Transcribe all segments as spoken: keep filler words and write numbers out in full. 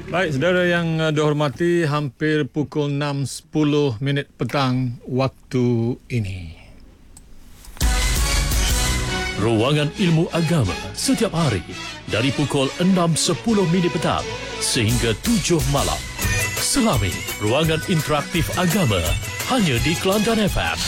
Baik, saudara yang uh, dihormati, hampir pukul enam sepuluh minit petang waktu ini. Ruangan Ilmu Agama setiap hari dari pukul enam sepuluh minit petang sehingga tujuh malam. Selami Ruangan Interaktif Agama hanya di Kelantan F M.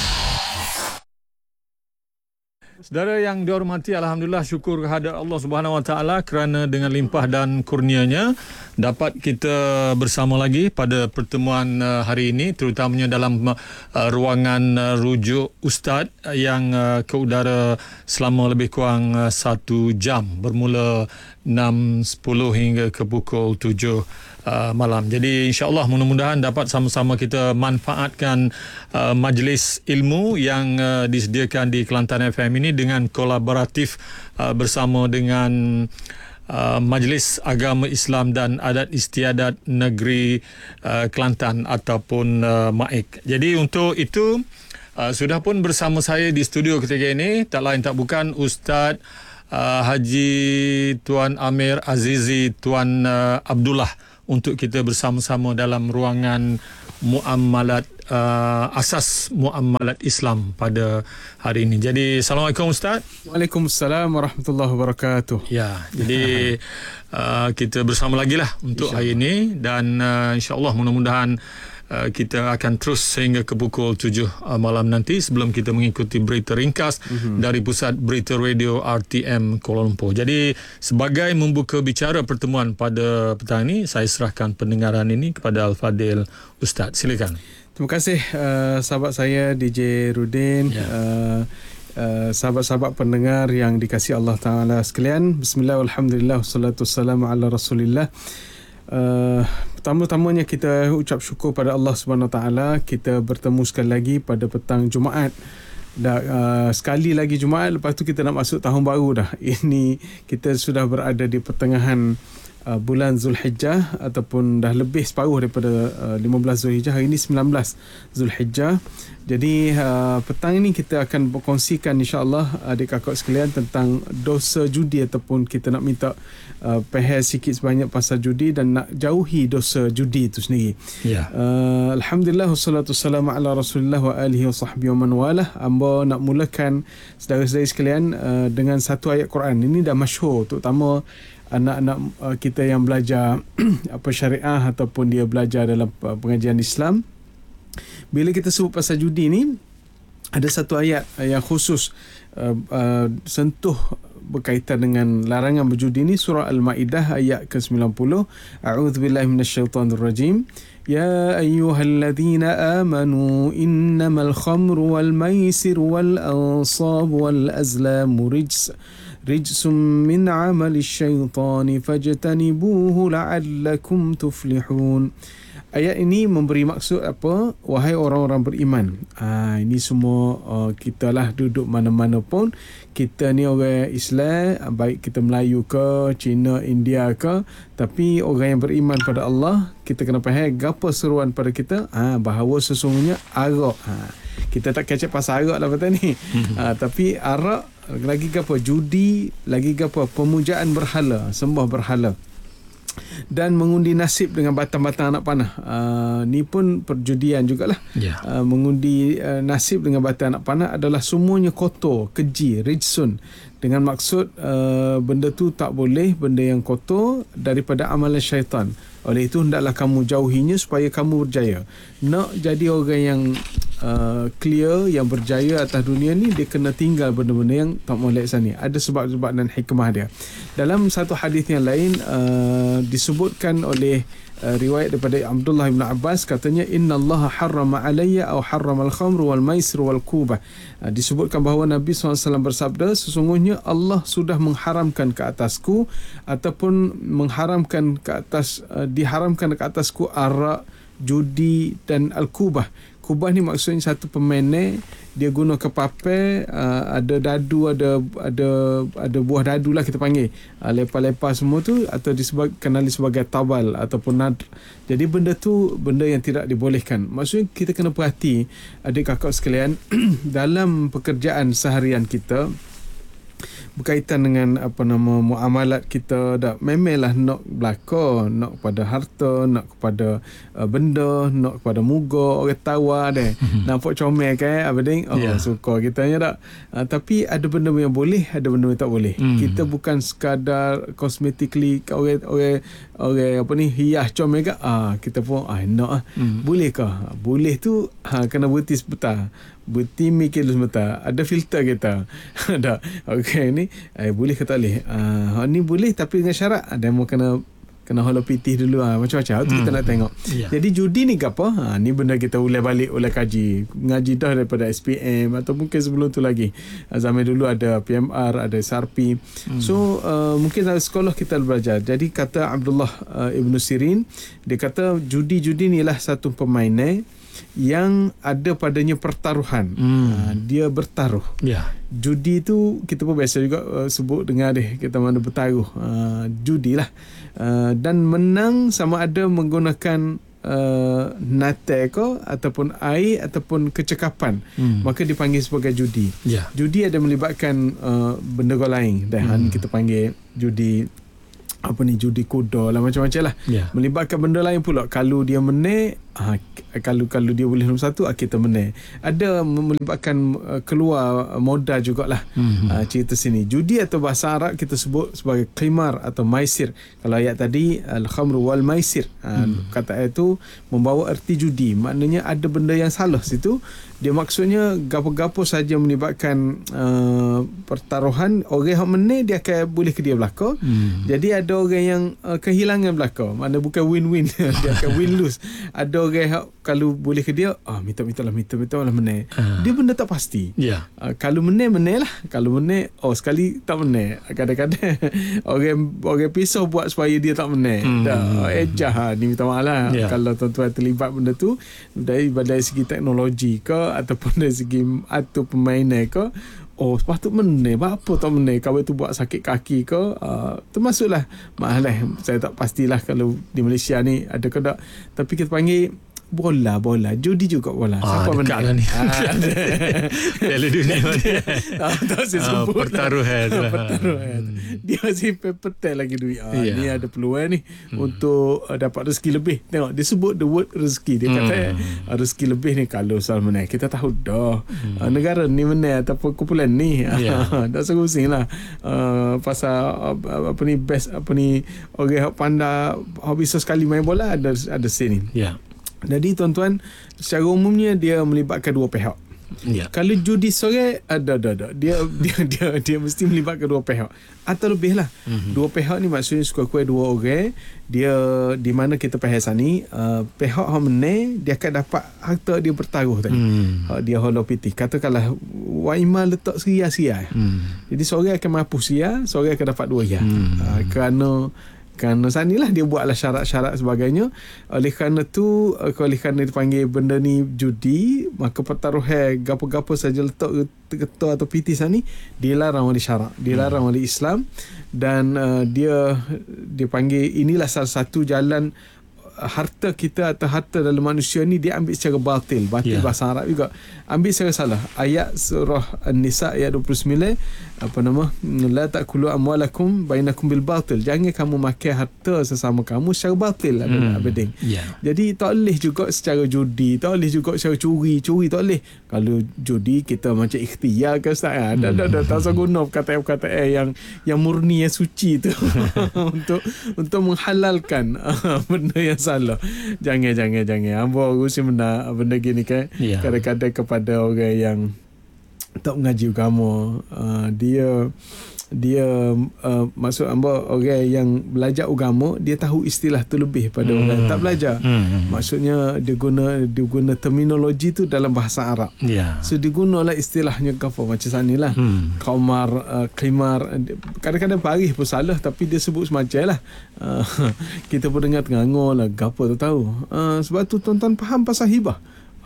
Saudara yang dihormati, alhamdulillah, syukur kehadirat Allah Subhanahu Wa Taala kerana dengan limpah dan kurnianya dapat kita bersama lagi pada pertemuan uh, hari ini, terutamanya dalam uh, ruangan uh, rujuk Ustaz yang uh, ke udara selama lebih kurang uh, satu jam, bermula enam sepuluh hingga ke pukul tujuh uh, malam. Jadi insya-Allah mudah-mudahan dapat sama-sama kita manfaatkan uh, majlis ilmu yang uh, disediakan di Kelantan F M ini dengan kolaboratif uh, bersama dengan uh, Majlis Agama Islam dan Adat Istiadat Negeri uh, Kelantan ataupun uh, M A I K. Jadi untuk itu uh, sudah pun bersama saya di studio ketika ini tak lain tak bukan Ustaz uh, Haji Tuan Amir Azizi Tuan uh, Abdullah untuk kita bersama-sama dalam ruangan muamalat uh, asas muamalat Islam pada hari ini. Jadi Assalamualaikum Ustaz. Waalaikumsalam warahmatullahi wabarakatuh. Ya, jadi uh, kita bersama lagi lah untuk hari ini dan uh, insya-Allah mudah-mudahan Uh, kita akan terus sehingga ke pukul tujuh uh, malam nanti sebelum kita mengikuti berita ringkas mm-hmm. dari Pusat Berita Radio R T M Kuala Lumpur. Jadi sebagai membuka bicara pertemuan pada petang ini, saya serahkan pendengaran ini kepada Al-Fadil Ustaz. Silakan. Terima kasih uh, sahabat saya D J Rudin, yeah. uh, uh, sahabat-sahabat pendengar yang dikasihi Allah Ta'ala sekalian. Bismillah, alhamdulillah, wassalatu wassalamu ala rasulillah. Uh, pertama-tamanya kita ucap syukur pada Allah Subhanahu Wa Taala, kita bertemu sekali lagi pada petang Jumaat. Dah uh, sekali lagi Jumaat, lepas tu kita nak masuk tahun baru dah. Ini kita sudah berada di pertengahan uh, bulan Zulhijjah ataupun dah lebih separuh daripada uh, lima belas Zulhijjah. Hari ini sembilan belas Zulhijjah. Jadi uh, petang ini kita akan berkongsikan insya-Allah adik kakak sekalian tentang dosa judi, ataupun kita nak minta uh, peher sikit sebanyak pasal judi dan nak jauhi dosa judi itu sendiri. Ya. Uh, Alhamdulillah, wassalatu wassalamu ala Rasulillah wa alihi wa sahbihi wa man walah. Amba nak mulakan saudara-saudari sekalian uh, dengan satu ayat Quran. Ini dah masyhur, terutama anak-anak uh, kita yang belajar apa syariah ataupun dia belajar dalam uh, pengajian Islam. Bila kita sebut pasal judi ni, ada satu ayat yang khusus uh, uh, sentuh berkaitan dengan larangan berjudi ni, surah Al-Maidah ayat ke sembilan puluh. A'udzubillahi minasyaitonirrajim. Ya ayyuhalladzina amanu innamal khamru wal maisiru wal ansabu wal azlamu rijs rijsum min 'amali syaitani fajtanibuhu la'allakum tuflihun. Ayat ini memberi maksud apa? Wahai orang-orang beriman. Ha, ini semua uh, kita lah duduk mana-mana pun. Kita ni orang Islam, baik kita Melayu ke, Cina, India ke. Tapi orang yang beriman pada Allah, kita kena faham apa seruan pada kita. Ha, bahawa sesungguhnya arak. Ha, kita tak kecek pasal arak lah petang ni. Ha, tapi arak, lagi ke apa? Judi, lagi ke apa? Pemujaan berhala, sembah berhala. Dan mengundi nasib dengan batang-batang anak panah. Uh, ni pun perjudian jugalah. Yeah. Uh, mengundi uh, nasib dengan batang anak panah adalah semuanya kotor, keji, rijsun. Dengan maksud uh, benda tu tak boleh, benda yang kotor daripada amalan syaitan. Oleh itu hendaklah kamu jauhinya supaya kamu berjaya. Nak jadi orang yang uh, clear, yang berjaya atas dunia ni, dia kena tinggal benda-benda yang tak molek sana. Ada sebab-sebab dan hikmah dia. Dalam satu hadis yang lain uh, disebutkan oleh Uh, riwayat daripada Abdullah bin Abbas, katanya innallaha harrama alayya aw harrama al-khamr wal maisir wal kubah. Uh, disebutkan bahawa Nabi sallallahu alaihi wasallam bersabda, sesungguhnya Allah sudah mengharamkan ke atasku ataupun mengharamkan ke atas uh, diharamkan ke atasku arak, judi dan al-kubah. Kubah ni maksudnya satu permainan, dia guna kepapai, uh, ada dadu, ada ada ada buah dadu lah kita panggil, uh, lepa-lepa semua tu, atau dikenali sebagai tabal ataupun nadr. Jadi benda tu benda yang tidak dibolehkan. Maksudnya kita kena perhati adik kakak sekalian dalam pekerjaan seharian kita, berkaitan dengan apa nama muamalat kita dak memanglah nak belaka, nak kepada harta, nak kepada uh, benda, nak kepada muka, orang tawar deh. Nampak comel kan apa ding? Oh yeah. Suka kitanya tak. Uh, tapi ada benda yang boleh, ada benda yang tak boleh. Mm. Kita bukan sekadar cosmetically orang orang orang apa ni hias comel ke? Ah kita pun ah nak ah. Mm. Boleh ke? Boleh tu ha, kena berhenti sebentar. Berhenti mikir dulu sebentar. Ada filter kita. Ada. Okey ni eh, boleh ke tak boleh? Ah uh, ni boleh tapi dengan syarat ada mau kena kena holo pitih dulu ah macam-macam tu hmm. kita nak tengok. Yeah. Jadi judi ni apa? Ha ni benda kita ulai balik oleh kaji. Ngaji dah daripada S P M atau mungkin sebelum tu lagi. Zaman dulu ada P M R, ada S R P. Hmm. So uh, mungkin dalam sekolah kita belajar. Jadi kata Abdullah uh, Ibn Sirin, dia kata judi-judi ni lah satu permainan yang ada padanya pertaruhan. Hmm. Uh, dia bertaruh. Yeah. Judi tu kita pun biasa juga uh, sebut dengar deh kita mana bertaruh. Uh, judi lah. Uh, dan menang sama ada menggunakan uh, nate ko ataupun air ataupun kecekapan. Hmm. Maka dipanggil sebagai judi. Yeah. Judi ada melibatkan uh, benda lain. Dan hmm. kita panggil judi apa ni judi kuda lah macam-macam lah. Yeah. Melibatkan benda lain pula. Kalau dia menang, ha, kalau kalau dia boleh nombor satu, kita menang. Ada melibatkan uh, keluar modal jugalah. Mm-hmm. Uh, cerita sini. Judi atau bahasa Arab kita sebut sebagai qimar atau maisir. Kalau ayat tadi al-khamru wal maisir. Uh, mm. Kata ayat tu membawa erti judi. Maknanya ada benda yang salah situ. Dia maksudnya gapo-gapo saja melibatkan uh, pertaruhan, orang yang menang dia akan boleh ke dia belaka. Hmm. Jadi ada orang yang uh, kehilangan belaka. Mana bukan win-win, dia akan win-lose. Ada orang yang kalau boleh ke dia, ah minta-minta lah, minta-minta lah menang. Uh. Dia benda tak pasti. Yeah. Uh, kalau menang, menang lah. Kalau menang, oh sekali tak menang. Kadang-kadang orang orang pisau buat supaya dia tak menang. Hmm. Dah, ejah ha, ni minta maaf lah. Yeah. Kalau tuan-tuan terlibat benda tu, dari, dari segi teknologi ke, ataupun dari segi atau permainan ke, oh sepatut menang, apa tak menang, kawan tu buat sakit kaki ke, uh, termasuklah malah saya tak pastilah kalau di Malaysia ni ada ke tak, tapi kita panggil bola bola judi juga bola. Ah, siapa menang ni? Piala dunia ah, tak saya sebut ah, pertaruhan lah. Pertaruhan. Dia simpan petai lagi duit. Ah, yeah. Ni ada peluang ni hmm. untuk uh, dapat rezeki lebih. Tengok dia sebut the word rezeki. Dia kata hmm. uh, rezeki lebih ni kalau soal menang. Kita tahu dah hmm. uh, negara ni menang ataupun kumpulan ni. Yeah. Tak serusing lah uh, pasal uh, apa ni best apa ni orang yang pandai habis sekali main bola ada ada sini. Ya. Yeah. Jadi tuan-tuan, secara umumnya dia melibatkan dua pihak. Ya. Kalau judi sore ada ada ada dia dia dia dia mesti melibatkan dua pihak atau lebih lah. Mm-hmm. Dua pihak ni maksudnya sekurang-kurang dua orang. Dia di mana kita bahas ni uh, pihak yang menang dia akan dapat harta dia bertaruh tadi. Mm. Uh, dia holo piti. Katakanlah waima letak sia-sia. Mm. Jadi sore akan mampu sia, sore akan dapat dua ya. Mm. Uh, kerana Kerana sanilah dia buatlah syarat-syarat sebagainya. Oleh kerana tu, oleh kerana dipanggil benda ni judi, maka pertaruhan gapo-gapo saja letak ketua atau piti sani dilarang oleh syarak, dilarang hmm. oleh Islam, dan uh, dia dipanggil inilah salah satu jalan harta kita atau harta dalam manusia ni dia ambil secara batil. Batil yeah. bahasa Arab juga. Ambil secara salah. Ayat surah An-Nisa ayat dua puluh sembilan apa nama? La ta'kulu amwalakum bainakum bil batil. Jangan kamu makan harta sesama kamu secara batil. Hmm. Abading. Yeah. Jadi tak boleh juga secara judi, tak boleh juga secara curi. Curi tak boleh. Kalau judi kita macam ikhtiar ke Ustaz. Hmm. Dah dah dah tak usah guna kata-kata yang yang murni yang suci tu untuk untuk menghalalkan benda yang salah. Jangan jangan jangan. Hamba urusi benda benda gini kan. Yeah. Kadang-kadang kepada orang yang tak mengaji agama, uh, dia dia uh, maksud hamba orang yang belajar agama dia tahu istilah tu lebih pada hmm. orang tak belajar. Hmm. Maksudnya dia guna dia guna terminologi tu dalam bahasa Arab. Yeah. So dia gunalah istilahnya apa macam sanilah. Hmm. Qamar, uh, qimar, kadang-kadang parih pun salah tapi dia sebut semacam lah. Uh, kita pun dengar tengah ngor lah gapo tu tahu. Uh, sebab tu tuan-tuan faham pasal hibah.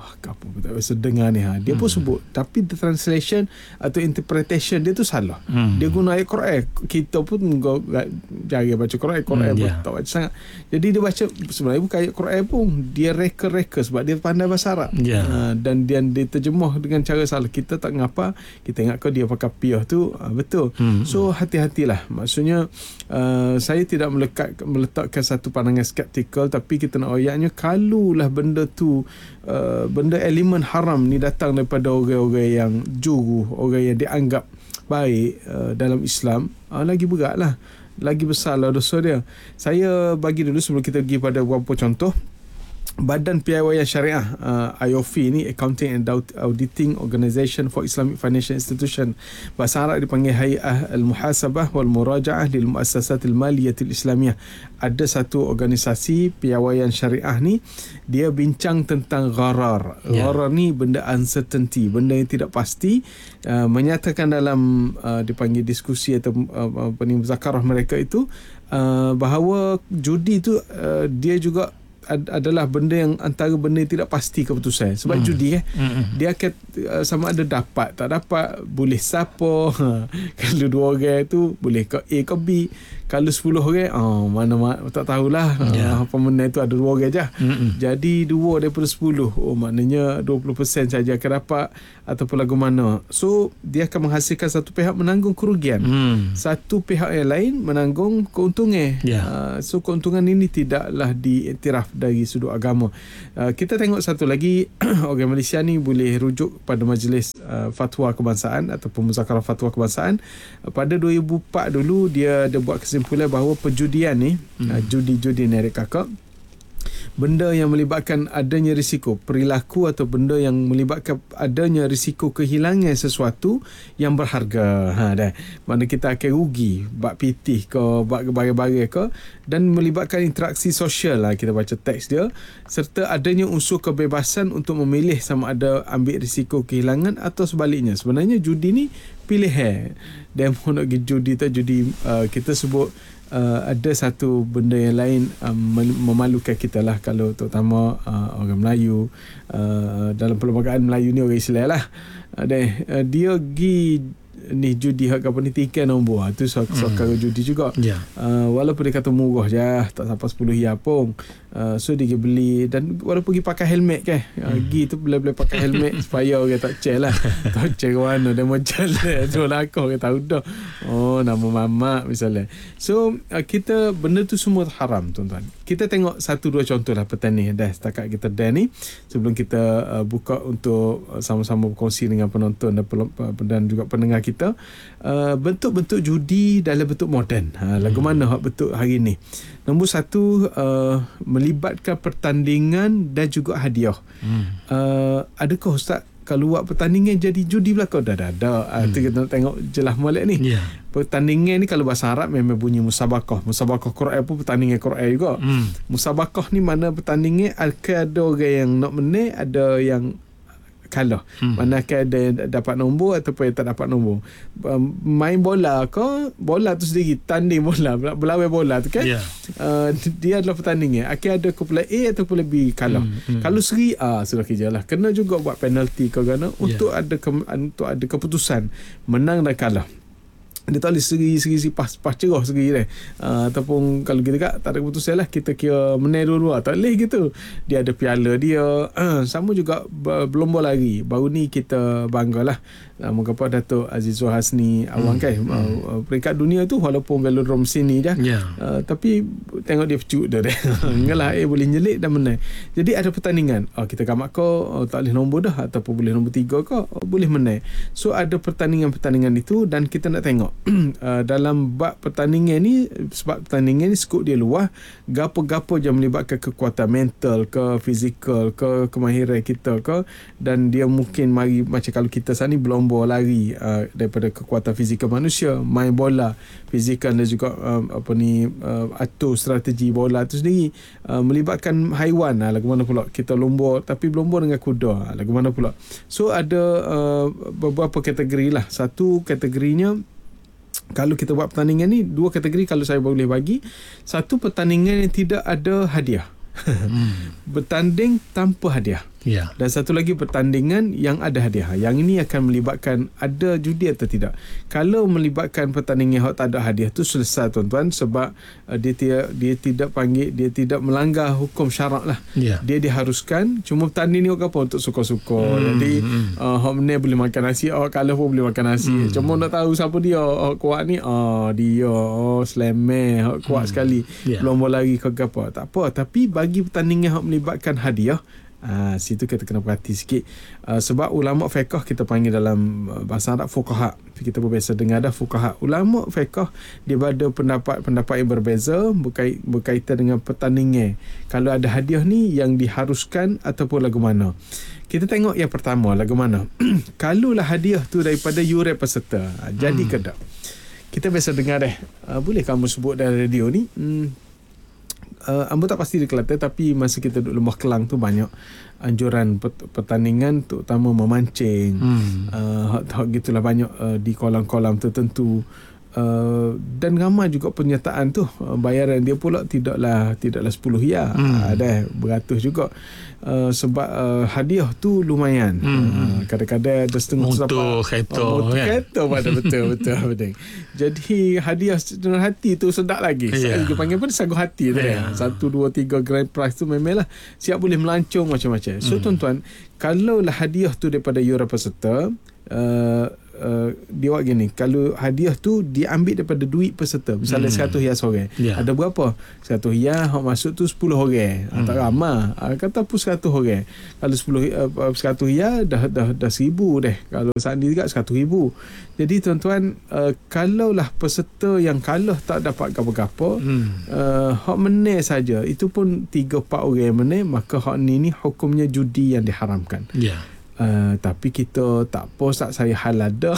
ah, apa pun tak biasa dengar ni ha. Dia hmm. pun sebut, tapi the translation atau interpretation dia tu salah. hmm. Dia guna ayat Quran, kita pun jarang baca Quran, Quran hmm, pun yeah. tak baca sangat. Jadi dia baca sebenarnya bukan ayat Quran pun, dia reka-reka sebab dia pandai bahasa Arab. yeah. ha, dan dia, dia terjemah dengan cara salah. Kita tak ngapa, kita ingat kau dia pakai piah tu, ha, betul. hmm. So hati-hatilah, maksudnya uh, saya tidak melekat, meletakkan satu pandangan skeptikal, tapi kita nak ayatnya kalulah benda tu uh, benda elemen haram ni datang daripada orang-orang yang juru, orang yang dianggap baik uh, dalam Islam, uh, lagi berat lah, lagi besar lah dosa dia. Saya bagi dulu sebelum kita pergi pada beberapa contoh. Badan Piawaian Syariah uh, I O F I ni, Accounting and Auditing Organisation for Islamic Financial Institution, bahasa Arab dipanggil Hay'ah Al-Muhasabah wal Muraja'ah lil Muassasat Al-Maliyatil Islamiyah. Ada satu organisasi piawaian syariah ni, dia bincang tentang gharar. yeah. Gharar ni benda uncertainty, benda yang tidak pasti. uh, menyatakan dalam uh, dipanggil diskusi atau uh, apa ni, muzakarah mereka itu, uh, bahawa judi tu uh, dia juga adalah benda yang antara benda yang tidak pasti keputusan. Sebab hmm. judi eh hmm. dia akan uh, sama ada dapat tak dapat, boleh siapa. Kalau dua orang tu boleh ke A ke B, kalau sepuluh orang oh, mana tak tahulah. yeah. uh, pemenang tu ada dua orang je. hmm. Jadi dua daripada sepuluh, oh maknanya dua puluh peratus saja akan dapat ataupun lagu mana. So dia akan menghasilkan satu pihak menanggung kerugian, hmm. satu pihak yang lain menanggung keuntungan. yeah. uh, So keuntungan ini tidaklah diiktiraf dari sudut agama. Uh, kita tengok satu lagi, orang Malaysia ni boleh rujuk pada majlis uh, fatwa kebangsaan ataupun muzakarah fatwa kebangsaan. Uh, pada dua ribu empat dulu dia dia buat kesimpulan bahawa perjudian ni, hmm. uh, judi-judi ni adik kakak, benda yang melibatkan adanya risiko perilaku atau benda yang melibatkan adanya risiko kehilangan sesuatu yang berharga. Ha dah. Mana kita akan rugi bab pitih ke, bab barang-barang ke, dan melibatkan interaksi sosial lah, kita baca teks dia, serta adanya unsur kebebasan untuk memilih sama ada ambil risiko kehilangan atau sebaliknya. Sebenarnya judi ni pilihan. Dan mau nak pergi judi tak judi, uh, kita sebut Uh, ada satu benda yang lain um, memalukan kita lah, kalau terutama uh, orang Melayu, uh, dalam perlembagaan Melayu ni orang Islam lah, uh, dan, uh, dia pergi ni judi hak apa ni, tiket nombor tu sokar hmm. judi juga. yeah. uh, walaupun dia kata murah je, tak sampai sepuluh ya pun, uh, so dia pergi beli, dan walaupun pergi pakai helmet kan, uh, hmm. pergi tu boleh-boleh pakai helmet supaya orang tak cek lah, tak cek mana dia mau jalan tu lah, kau orang tahu dah oh nama mamak misalnya. So uh, kita benda tu semua haram tuan-tuan. Kita tengok satu dua contoh lah petang ni dah, setakat kita dah ni, sebelum kita uh, buka untuk uh, sama-sama berkongsi dengan penonton dan, dan juga pendengar kita. Kita uh, bentuk-bentuk judi dalam bentuk moden. Ha, lagu hmm. mana hak bentuk hari ni? Nombor satu, uh, melibatkan pertandingan dan juga hadiah. Hmm. Uh, adakah Ustaz kalau buat pertandingan jadi judi belakang? Dah dah dah. Hmm. Kita nak tengok jelas molek ni. Yeah. Pertandingan ni kalau bahasa Arab memang bunyi musabakah. Musabakah Quran pun pertandingan Quran juga. Hmm. Musabakah ni mana pertandingan ada orang yang nak menang, ada yang kalah. Hmm. Manakah ada dapat nombor ataupun yang tak dapat nombor. Um, main bola ke, bola tu sendiri, tanding bola, berlawan bola tu kan. Yeah. Uh, dia adalah pertandingan. Akan ada kumpulan A atau kumpulan B kalah. Hmm. Hmm. Kalau seri A, sudah kerja lah. Kena juga buat penalti ke gana, yeah. untuk ada ke, untuk ada keputusan menang dan kalah. Dia tak boleh seri-seri pas, pas cerah seri dia. Uh, ataupun kalau kita kat tak ada keputusan lah, kita kira menang dua-dua, tak boleh gitu. Dia ada piala dia. Uh, sama juga berlomba lari. Baru ni kita banggalah. Uh, Mengapa Datuk Azizul Hasni awang hmm. kan. Uh, hmm. Peringkat dunia tu walaupun velodrome sini je. Yeah. Uh, tapi tengok dia pecut dia. Enggaklah eh boleh nyelik dan menang. Jadi ada pertandingan. Oh, kita kamak kau oh, tak boleh nombor dah. Ataupun boleh nombor tiga kau oh, boleh menang. So ada pertandingan-pertandingan itu, dan kita nak tengok Uh, dalam bab pertandingan ni, sebab pertandingan ni skop dia luas, gapo-gapo je melibatkan kekuatan mental ke, fizikal ke, kemahiran kita ke, dan dia mungkin mari macam kalau kita sana ni berlomba lari, uh, daripada kekuatan fizikal manusia, main bola fizikal dan juga uh, apa ni uh, atur strategi bola tu sendiri, uh, melibatkan haiwan lah, lagu mana pula kita lomba tapi berlomba dengan kuda, lagu mana pula. So ada uh, beberapa kategori lah. Satu kategorinya, kalau kita buat pertandingan ni, dua kategori kalau saya boleh bagi. Satu, pertandingan yang tidak ada hadiah. hmm. Bertanding tanpa hadiah. Ya. Dan satu lagi pertandingan yang ada hadiah. Yang ini akan melibatkan ada judi atau tidak. Kalau melibatkan pertandingan yang tak ada hadiah tu selesai tuan-tuan, sebab uh, dia tidak dia tidak panggil dia tidak melanggar hukum syarak lah. Ya. Dia diharuskan cuma bertanding ni apa untuk suka-suka. Hmm. Jadi uh, hok menang boleh makan nasi, awak kalah pun boleh makan nasi. Hmm. Cuma nak tahu siapa dia. Hok kuat ni, ah dia oh slammer, hok kuat hmm. sekali. Ya. Lomba lari ke apa. Tak apa, tapi bagi pertandingan hok melibatkan hadiah, Ah, situ kita kena perhati sikit. Ah, sebab ulama fiqh kita panggil dalam uh, bahasa Arab fuqaha. Kita berbiasa dengar dah fuqaha. Ulama fiqh dia ada pendapat-pendapat yang berbeza berkait, berkaitan dengan pertandingan. Kalau ada hadiah ni yang diharuskan ataupun lagu mana. Kita tengok yang pertama lagu mana. Kalaulah hadiah tu daripada yuran peserta, ah, jadi hmm. ke tak? Kita biasa dengar dah. Ah, boleh kamu sebut dalam radio ni? Hmm. Uh, Ambo tak pasti di Kelantan, tapi masa kita duduk Lembah Kelang tu banyak anjuran pet- pertandingan terutama memancing. Hmm. Uh, hak gitulah banyak uh, di kolam-kolam tertentu. Uh, dan ramai juga penyertaan tu, uh, bayaran dia pula tidaklah tidaklah sepuluh riyal, hmm. ada beratus juga. Uh, sebab uh, hadiah tu lumayan. hmm. uh, kadang-kadang ada setengah motor kereta, oh, motor kan? kereta pada betul betul betul. Jadi hadiah sedalam hati tu sedap lagi. Yeah. Saya panggil pun sagu hati tu. Yeah. Satu, dua, tiga grand prize tu memanglah siap boleh melancong macam-macam. So hmm. tuan-tuan, kalaulah hadiah tu daripada yuran peserta, uh, Uh, dia buat gini, kalau hadiah tu diambil daripada duit peserta, misalnya hmm. seratus riyal seorang, yeah. ada berapa? seratus riyal hak masuk tu sepuluh orang. hmm. Tak ramai, uh, kata pun seratus orang. Kalau sepuluh uh, seratus riyal dah dah dah seribu deh. Kalau sandi juga seratus ribu. Jadi tuan-tuan, uh, kalaulah peserta yang kalah tak dapat apa-apa, hmm. uh, hak menang saja, itu pun tiga empat orang yang menang, maka hak ni ni hukumnya judi yang diharamkan. Ya. Yeah. Uh, tapi kita tak apa, tak saya halal dah.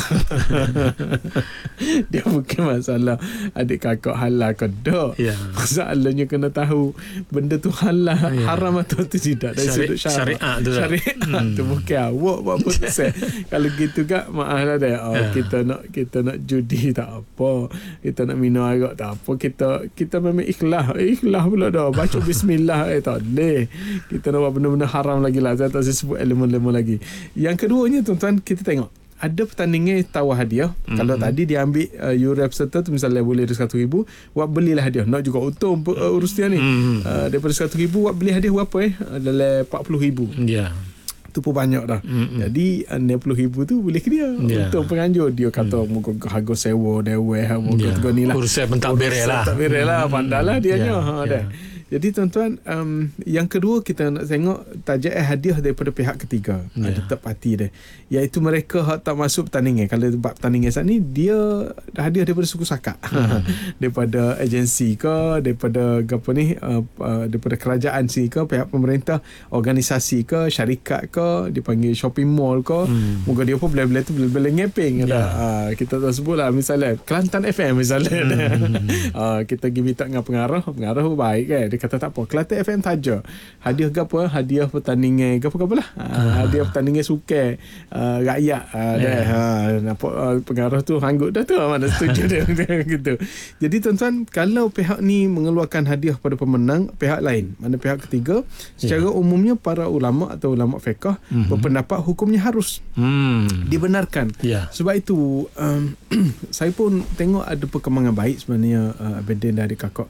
Dia bukan masalah adik kakak halal ke tak. Yeah. Masalahnya kena tahu benda tu halal, yeah. haram atau tu tidak dari Syari- sudut syarak. Syariat tu. Syariat hmm. tu bukan awak buat apa tu. Kalau gitu kak, maaf lah dah. Oh, yeah. kita nak kita nak judi tak apa. Kita nak minum arak tak apa. Kita kita memang ikhlas. Ikhlas pula dah. Baca bismillah eh tak boleh. Kita nak buat benda-benda haram lagi lah. Saya tak sebut elemen-elemen lagi. Yang keduanya tuan-tuan, kita tengok ada pertandingan tawar hadiah. Mm-hmm. Kalau tadi dia ambil uh, yuran peserta tu misalnya boleh seratus ribu, buat belilah hadiah. Nak juga untung uh, urus dia ni. Mm-hmm. Uh, daripada seratus ribu buat beli hadiah berapa eh? Uh, dalam empat puluh ribu. Ya. Yeah. Tu pun banyak dah. Mm-hmm. Jadi enam puluh ribu tu boleh ke dia. Yeah. Untuk penganjur dia kata mm. muka harga sewa dewe muka yeah. ni lah. Urusan pun tak beres lah. Tak beres lah. Pandailah dia nya. Yeah. Ha yeah. dah. Jadi tuan-tuan, um, yang kedua kita nak tengok tajuk hadiah daripada pihak ketiga. Yeah. Ada third party dia. Iaitu mereka hak tak masuk pertandingan. Kalau bab pertandingan saat ni, dia hadiah daripada suku Sakak. Hmm. Daripada agensi ke, daripada apa ni, uh, uh, daripada kerajaan sini ke, pihak pemerintah, organisasi ke, syarikat ke, dipanggil shopping mall ke. Hmm. Moga dia pun bila-bila tu bila-bila ngeping. Yeah. Uh, kita tak sebut lah misalnya Kelantan F M misalnya. Hmm. uh, kita pergi minta dengan pengarah, pengarah pun baik kan. Dia kata tak apa, Kelantan F M taja hadiah ke apa, hadiah pertandingan ke apa-apa lah, ha, uh. hadiah pertandingan sukan uh, rakyat uh, yeah. dah ha, nampak uh, pengarah tu hanggut dah tu, mana setuju dia gitu. Jadi tuan-tuan, kalau pihak ni mengeluarkan hadiah pada pemenang, pihak lain, mana pihak ketiga, secara yeah. umumnya para ulama atau ulama fiqh mm-hmm. berpendapat hukumnya harus mm. dibenarkan. Yeah. Sebab itu um, saya pun tengok ada perkembangan baik sebenarnya, uh, Abedin dari kakak.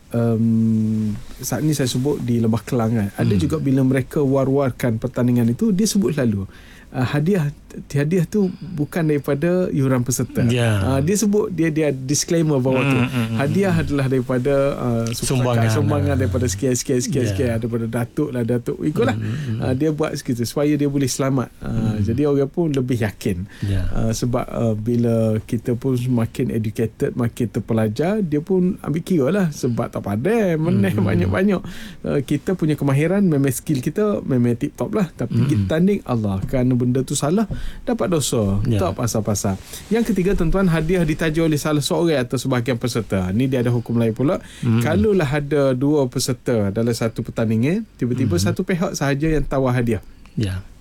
Um, saat ni saya sebut di Lembah Kelang kan, ada hmm. juga bila mereka war-warkan pertandingan itu, dia sebut selalu uh, hadiah hadiah tu bukan daripada yuran peserta. Yeah. Uh, dia sebut dia dia disclaimer bawah mm, tu. Mm, hadiah mm. adalah daripada uh, sumbangan, sumbangan uh. daripada sekian sekian sekian yeah. sekian, daripada datuk lah datuk. Ikutlah. Mm, mm, uh, dia buat segitu supaya dia boleh selamat. Uh, mm. Jadi orang pun lebih yakin. Yeah. Uh, sebab uh, bila kita pun makin educated, makin terpelajar, dia pun ambil kira lah sebab tak pandai meneh mm. banyak-banyak. Uh, kita punya kemahiran, memang skill kita memang tip top lah, tapi mm. kita tanding Allah kerana benda tu salah dapat dosa. Yeah. Tak pasal-pasal. Yang ketiga tuan-tuan, hadiah ditaja oleh salah seorang atau sebahagian peserta. Ni dia ada hukum lain pula. Mm. Kalaulah ada dua peserta dalam satu pertandingan, tiba-tiba mm. satu pihak sahaja yang tawar hadiah. Ya. Yeah.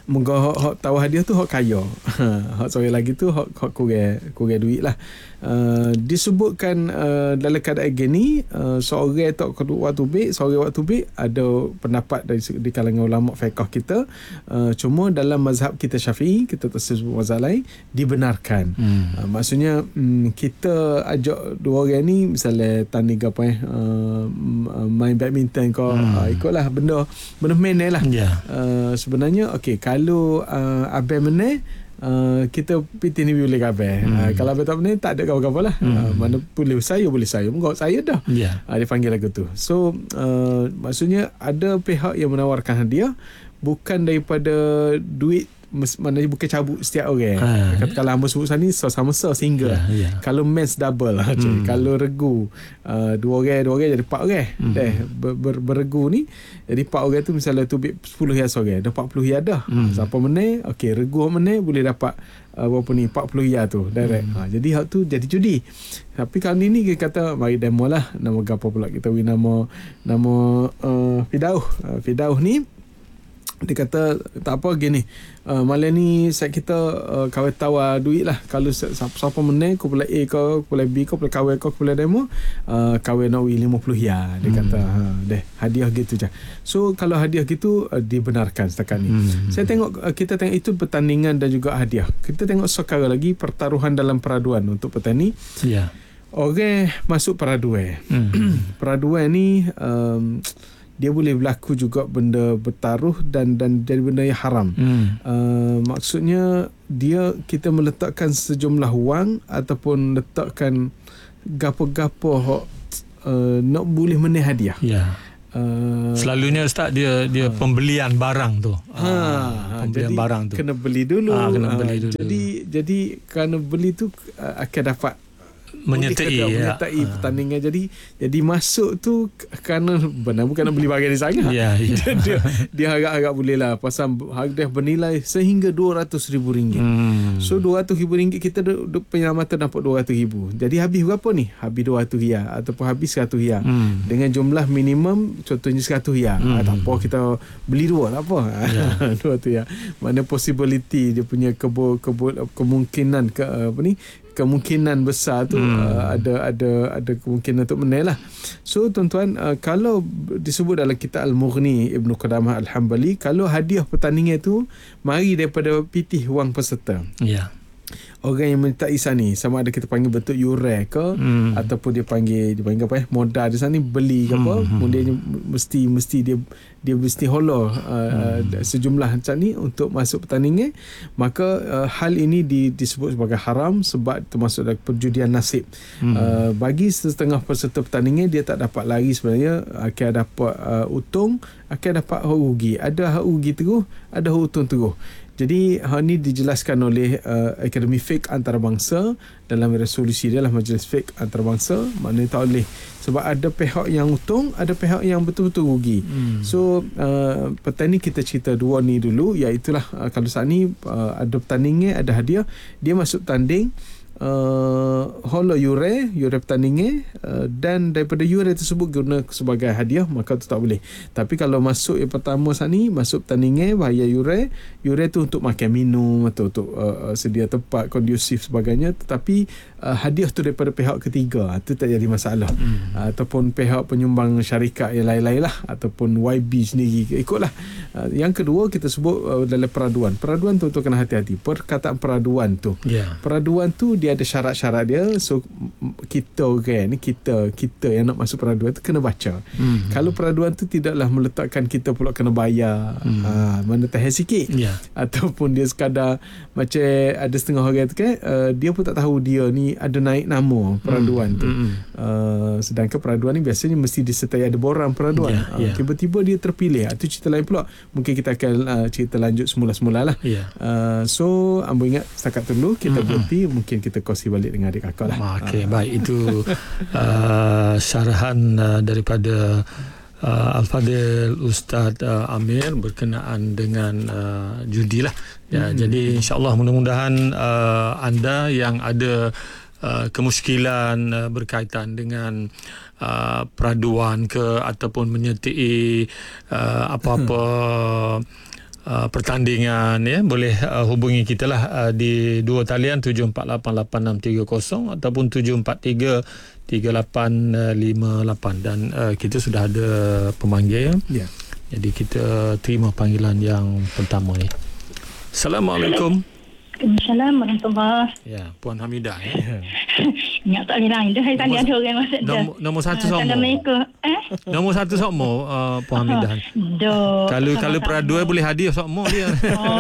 Moga hok, hok tahu hadiah tu hok kaya. Hok sore lagi tu hok hok kurang kurang duit lah. Uh, disebutkan uh, dalam keadaan gini uh, seorang tak kedua waktu baik, seorang waktu baik, ada pendapat dari di kalangan ulama fiqh kita, uh, cuma dalam mazhab kita Syafi'i, kita tak sebut mazhab lain, dibenarkan. hmm. uh, maksudnya um, kita ajak dua orang ni misalnya tanding apa eh uh, main badminton kau, hmm. uh, ikutlah benda benda main lah. yeah. uh, sebenarnya okey, kalau uh, abang menang, Uh, kita piti ni boleh kabel. hmm. uh, Kalau abang tak benar, tak ada kawan-kawan lah. hmm. uh, Mana boleh saya, boleh saya Mungkin saya dah. yeah. uh, Dia panggil lagu tu. So uh, maksudnya ada pihak yang menawarkan hadiah bukan daripada duit, maknanya bukan cabut setiap orang. ha. Katakanlah hamba sebut sana ni sama so single. yeah, yeah. Kalau men's double lah. hmm. Kalau regu uh, dua orang dua orang jadi empat orang. hmm. Deh ber, ber, berregu ni jadi empat orang tu, misalnya tu sepuluh ya seorang, dah empat puluh ya dah. hmm. Siapa menang, okey, regu menang boleh dapat uh, berapa ni, empat puluh ya tu direct. hmm. ha, Jadi hak tu jadi judi. Tapi kali ni kita kata mari demo lah. Nama gapo pula kita beri nama nama uh, Fidauh. uh, Fidauh ni dia kata tak apa gini, uh, malam ni set kita uh, kawin tawar duit lah. Kalau siapa menang, kau boleh A kau, kau boleh B kau, boleh kawin kau, kau boleh demo, uh, kawin nak lima puluh ya. Dia hmm. kata ha, deh hadiah gitu je. So kalau hadiah gitu uh, dibenarkan setakat ni. hmm. Saya tengok uh, kita tengok itu pertandingan dan juga hadiah. Kita tengok sekarang lagi pertaruhan dalam peraduan untuk petani. ya. Orang masuk peraduan. hmm. Peraduan ni um, dia boleh berlaku juga benda bertaruh dan dan jadi benda yang haram. hmm. uh, Maksudnya dia kita meletakkan sejumlah wang ataupun letakkan gapo-gapo uh, nak boleh menang hadiah. ya. uh, Selalunya Ustaz dia dia uh, pembelian barang tu. ha, uh, pembelian jadi barang tu kena beli dulu. uh, kena beli dulu. Uh, jadi jadi kerana beli tu uh, akan dapat menyertai ya. menyertai ha. pertandingan. Jadi jadi masuk tu kerana benar bukan nak beli barang di sangat. ya, ya. dia dia harap-harap boleh lah pasal harga bernilai sehingga dua ratus ribu ringgit. hmm. So dua ratus ribu ringgit kita penyelamatan dapat dua ratus ribu. Jadi habis berapa ni? Habis dua ratus riyal ataupun habis seratus riyal. hmm. Dengan jumlah minimum contohnya seratus riyal. hmm. ha, tak apa kita beli dua tak apa. ya. dua ratus riyal. Mana possibility dia punya kebo, kebo, kemungkinan ke apa ni kemungkinan besar tu hmm. uh, ada ada ada kemungkinan untuk menang lah. So tuan-tuan, uh, kalau disebut dalam kitab Al-Mughni Ibnu Qudamah Al-Hambali, kalau hadiah pertandingan tu mari daripada pitih wang peserta. ya. Orang yang menyertai sana ni, sama ada kita panggil bentuk yurai ke, hmm. ataupun dia panggil dia panggil apa eh modal di sana ni, beli ke apa, hmm. kemudian mesti mesti dia dia mesti hollow uh, hmm. sejumlah macam ni untuk masuk pertandingan, maka uh, hal ini di, disebut sebagai haram sebab termasuk dalam perjudian nasib. hmm. uh, bagi setengah peserta pertandingan, dia tak dapat lari sebenarnya, akan dapat uh, untung, akan dapat rugi. Ada rugi terus, ada untung terus. Jadi hal ini dijelaskan oleh uh, Akademi Fiqh Antarabangsa dalam resolusi dia lah, Majlis Fiqh Antarabangsa. Maknanya tak boleh, sebab ada pihak yang untung, ada pihak yang betul-betul rugi. hmm. So uh, petani kita cerita dua ni dulu, iaitulah uh, kalau saat ni uh, ada pertandingan, ada hadiah, dia masuk tanding, Uh, holo yure yure pertandingan, uh, dan daripada yure tersebut guna sebagai hadiah, maka tu tak boleh. Tapi kalau masuk yang pertama saat ni, masuk pertandingan bayar yure, yure tu untuk makan minum atau untuk uh, sedia tempat kondusif sebagainya, tetapi uh, hadiah tu daripada pihak ketiga, itu tak jadi masalah. hmm. uh, ataupun pihak penyumbang syarikat yang lain-lain lah, ataupun Y B sendiri ikutlah. uh, yang kedua kita sebut uh, dalam peraduan. Peraduan tu, tu kena hati-hati. Perkataan peraduan tu, yeah. peraduan tu dia ada syarat-syarat dia. So kita orang ni, kita kita yang nak masuk peraduan tu kena baca. hmm. Kalau peraduan tu tidaklah meletakkan kita pula kena bayar, hmm. ha, mana tahan sikit, yeah. ataupun dia sekadar macam ada setengah orang tu kan, uh, dia pun tak tahu dia ni ada naik nama peraduan hmm. tu. hmm. Uh, sedangkan peraduan ni biasanya mesti disertai ada borang peraduan. yeah, uh, yeah. Tiba-tiba dia terpilih, itu cerita lain pula. Mungkin kita akan uh, cerita lanjut semula-semula lah. yeah. uh, So ambo ingat setakat dulu kita hmm. berhenti, mungkin kita kongsi balik dengan adik kakak lah. Okey, uh. baik, itu uh, syarahan uh, daripada uh, Al-Fadhil Ustaz uh, Amir berkenaan dengan uh, judi lah. Ya, hmm. Jadi insya-Allah mudah-mudahan uh, anda yang ada uh, kemusykilan uh, berkaitan dengan uh, peraduan ke ataupun menyertai uh, apa-apa uh, pertandingan ya, boleh uh, hubungi kita lah uh, di dua talian tujuh empat lapan lapan enam tiga kosong ataupun tujuh empat tiga tiga lapan lima lapan, dan uh, kita sudah ada pemanggil ya. Ya. Jadi kita terima panggilan yang pertama ni. Assalamualaikum. Assalamualaikum warahmatullahi. Ya, Puan Hamidah ya. Ingat tak boleh lain dah. Saya tadi Nombor- ada orang masuk dah. Nombor, nombor satu Ah, sokmo. Assalamualaikum. Eh? Nombor satu sokmo uh, Puan Hamidah. Dah. Kalau kalau peraduai boleh hadiah sokmo dia. Oh.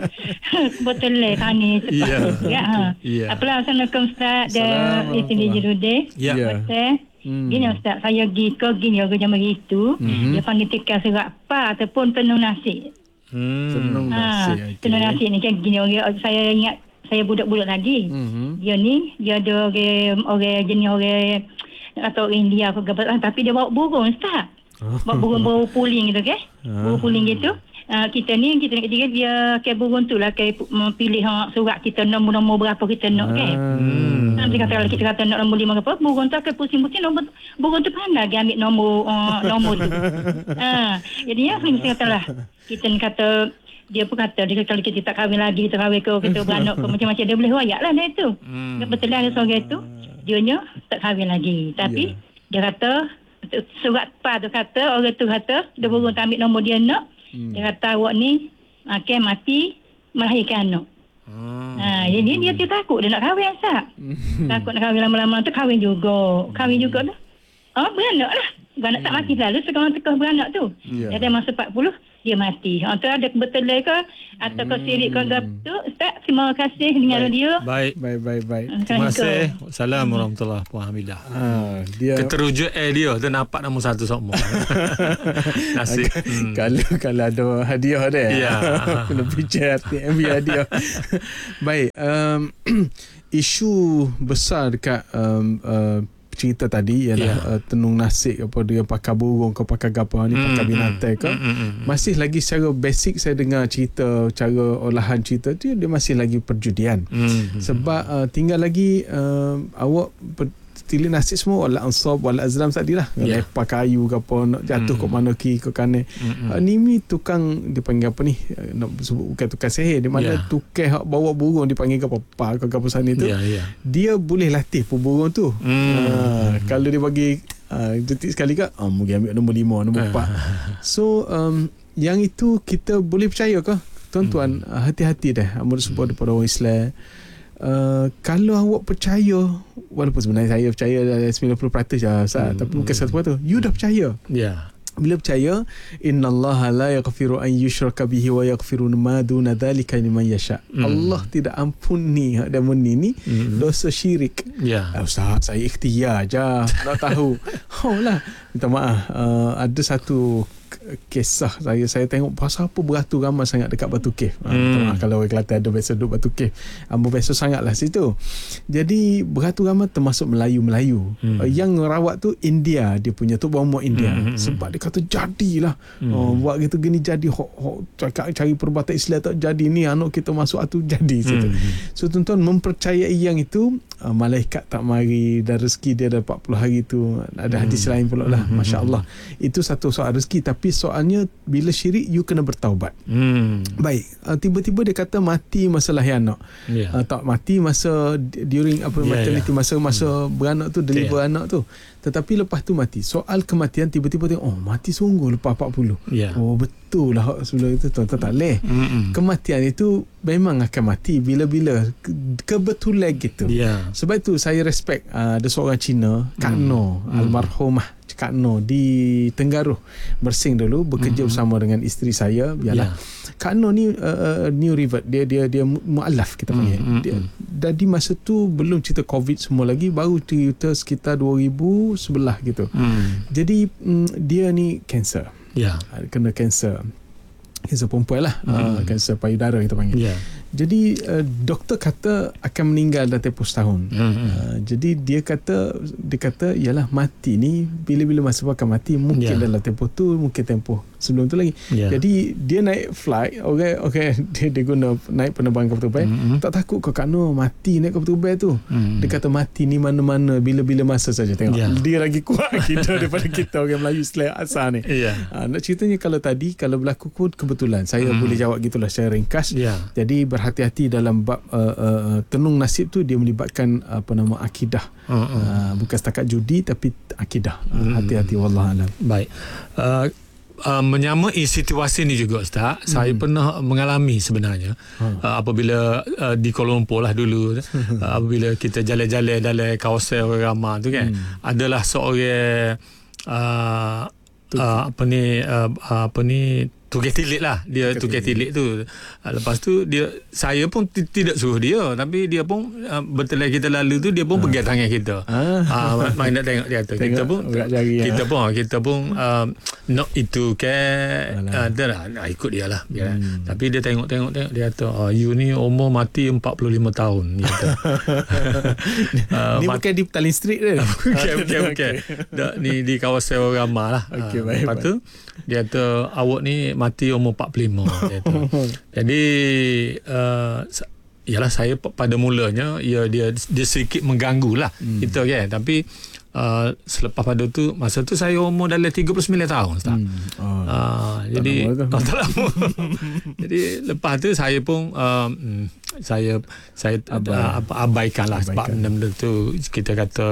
Betul lah tani. Ya. Ya. ha. Ya. Apalah, Assalamualaikum Ustaz. Assalamualaikum. Di sini Jerudeh. Ya. Ya. Betul. Hmm. Gini Ustaz, saya pergi ke gini ke jam begitu. Mhm. Dia panggil tikar serat pa ataupun tenung nasi. Hmm. Tenung Ha, nasi. okey. tenung nasi ni kan gini orang, saya ingat saya budak-budak lagi. Mhm. Dia ni, dia ada orang, orang jenis orang, nak kata orang India ke apa, tapi dia bawa burung Ustaz. Bawa burung bawa puling gitu kan. Burung puling gitu. Uh, kita ni, kita ni ketiga dia ke burung tu lah, ke pilih ha, surat kita, nombor-nombor berapa kita nak kan. Hmm. Nanti kata kalau kita kata nak nombor lima ke apa, burung tu akan pusing-pusing, nombor, burung tu pandai dia ambil nombor uh, nombor tu. Ha, jadi ya, saya mesti kata lah. Kita ni kata, dia pun kata, dia kata kalau kita tak kahwin lagi, kita kahwin ke, kita beranak ke, macam-macam, dia boleh royak lah dia tu. Hmm. Betul lah ada seorang tu, dia nya tak kahwin lagi. Tapi, dia kata, surat pa tu kata, orang tu kata, dia burung tak ambil nombor dia nak, Hmm. dia kata awak ni akan mati melahirkan anak. Hmm. Ha, jadi dia, dia takut dia nak kahwin Ustaz. Takut nak kahwin lama-lama tu kahwin juga. Kahwin juga tu. Oh, beranak lah. Beranak tak mati lalu sekarang tekah beranak tu. Ya. Dia dah masa empat puluh dia mati. Ha, tu ada kebetulan ke atau ke sirik ke apa tu. Ustaz, terima kasih dengan radio. Baik. Baik, baik, baik. Terima kasih. Assalamualaikum warahmatullahi Puan Hamidah. Ha, dia Keteruja air dia, dia nampak nombor satu sokmo. Nasib. Hmm. kalau kalau ada hadiah dia. Ya. Kena bicara T M B hadiah. Baik, um, isu besar dekat um, uh, cerita tadi ialah Ya. uh, tenung nasib apa dia pakai burung ke pakai gapa ni pakai Hmm, binatang ke. hmm, hmm, hmm. Masih lagi secara basic saya dengar cerita cara olahan cerita tu dia masih lagi perjudian. Hmm. Sebab uh, tinggal lagi uh, awak per- Tili nasib semua wala ansab wala azlam tadi lah. Ya. Lepak kayu ke apa nak jatuh Hmm. ke mana kiri ke kanan. Hmm. Uh, ni ni tukang dipanggil apa ni? Uh, nak sebut bukan tukang sihir. Di mana Ya. tukang hak bawa burung dipanggil ke apa ke apa sana tu. Ya, ya. Dia boleh latih pun burung tu. Hmm. Uh, kalau dia bagi uh, detik sekali ke, ah, mungkin ambil nombor lima, nombor empat. So um, yang itu kita boleh percaya ke? Tuan-tuan, hmm. uh, hati-hati dah. Menurut sebab daripada orang Islam. Uh, kalau awak percaya, walaupun sebenarnya saya percaya sembilan puluh peratus je Ustaz, Hmm. tapi bukan seratus peratus, you dah percaya. Ya. Bila percaya, innallaha la yaghfiru an yushraka bihi wa yaghfiru ma duna dhalika liman yasha. Hmm. Allah tidak ampuni hak dan meni ni Hmm. dosa syirik. Ya. Ah, Ustaz, saya ikhtiar je nak tahu. Oh lah, minta maaf. Uh, ada satu kisah saya saya tengok pasal apa beratur ramai sangat dekat Batu Cave. Ha, Hmm. kalau orang Kelantan ada biasa duduk Batu Cave. Ambo biasa sangatlah situ. Jadi beratur ramai termasuk Melayu-Melayu. Hmm. Uh, yang rawat tu India, dia punya tu bawah India. Hmm. Sebab dia kata jadilah. Hmm. Oh, buat gitu gini jadi hok, hok, cakap cari perubatan Islam tak jadi ni anak kita masuk atu jadi situ. Hmm. So tuan-tuan mempercayai yang itu, uh, malaikat tak mari dan rezeki dia dah empat puluh hari tu. Ada Hmm. hadis lain pula lah. Hmm. Masya-Allah. Itu satu soal rezeki, tapi soalnya bila syirik you kena bertaubat. Hmm. Baik, uh, tiba-tiba dia kata mati masa lahir anak. Ya. Uh, tak mati masa d- during apa Ya, maternity, ya. masa masa beranak tu, deliver Ya. anak tu. Tetapi lepas tu mati. Soal kematian tiba-tiba tengok, oh mati sungguh lepas empat puluh. Ya. Oh betul lah sebelum itu tuan-tuan tak leh. Hmm. Kematian itu memang akan mati bila-bila Ke- kebetulan gitu. Ya. Sebab itu saya respect uh, ada seorang Cina, Kak Hmm. No, Hmm. almarhumah Kak No di Tenggaruh, Bersing dulu bekerja Hmm. bersama dengan isteri saya. Biarlah. Ya. Kak No ni uh, uh, new revert, dia dia dia mu- mualaf kita panggil. Hmm, hmm, Dia, hmm. dan di masa tu belum cerita COVID semua lagi, baru cerita sekitar dua ribu sebelas gitu. Hmm. Jadi mm, dia ni kanser. Ya. Uh, kena kanser. Kanser perempuan lah. Hmm. Uh, kanser payudara kita panggil. Ya. Jadi uh, doktor kata akan meninggal dalam tempoh setahun. Mm-hmm. Uh, jadi dia kata dia kata ialah mati ni bila-bila masa akan mati, mungkin yeah. dalam tempoh tu, mungkin tempoh sebelum tu lagi. Yeah. Jadi dia naik flight, okay, okay, dia, dia guna naik penerbangan kapal terbang. Mm-hmm. Tak takut ke Kano mati naik kapal terbang tu. Mm-hmm. Dia kata mati ni mana-mana bila-bila masa saja. Tengok. Yeah. Dia lagi kuat kita daripada kita orang Melayu Islam asal ni. Yeah. Uh, nak ceritanya kalau tadi kalau berlaku pun kebetulan saya mm-hmm. boleh jawab gitulah secara ringkas. Yeah. Jadi berhati-hati dalam bab uh, uh, tenung nasib tu, dia melibatkan apa nama akidah. Uh-uh. Uh, bukan setakat judi tapi akidah. Uh, hati-hati wallahualam. Baik. Uh, uh, menyamai situasi ni juga Ustaz, hmm. saya pernah mengalami sebenarnya hmm. uh, apabila uh, di Kuala Lumpur lah dulu uh, apabila kita jalan-jalan dalam kawasan orang ramai tu kan, hmm. adalah seorang uh, uh, apa ni uh, apa ni tugas tilik lah, dia tugas tilik tu. Lepas tu dia, saya pun t- tidak suruh dia, tapi dia pun uh, betul kita lalu tu dia pun ha. pegang tangan kita. Ah, ha, main nak tengok dia tu. Kita pun kita pun kita pun uh, nak itu ke uh, dah lah, nak ikut dia lah. Dia. Hmm. Tapi dia tengok-tengok tengok dia kata, oh, you ni umur mati empat puluh lima tahun gitu. uh, ni mat- bukan di Petaling Street dia. Bukan bukan bukan. Dak ni di kawasan orang ramai lah. Okey, uh, baik. Lepas tu dia kata awak ni mati umur empat puluh lima. Jadi uh, ialah saya pada mulanya ya dia dia sedikit mengganggu lah hmm. kita kan, tapi uh, selepas pada tu masa tu saya umur dalam tiga puluh sembilan tahun Ustaz. Hmm. Oh, uh, jadi oh, tak lama. Jadi lepas tu saya pun uh, saya saya Abai. uh, apa abaikanlah Abaikan. Sebab benda tu kita kata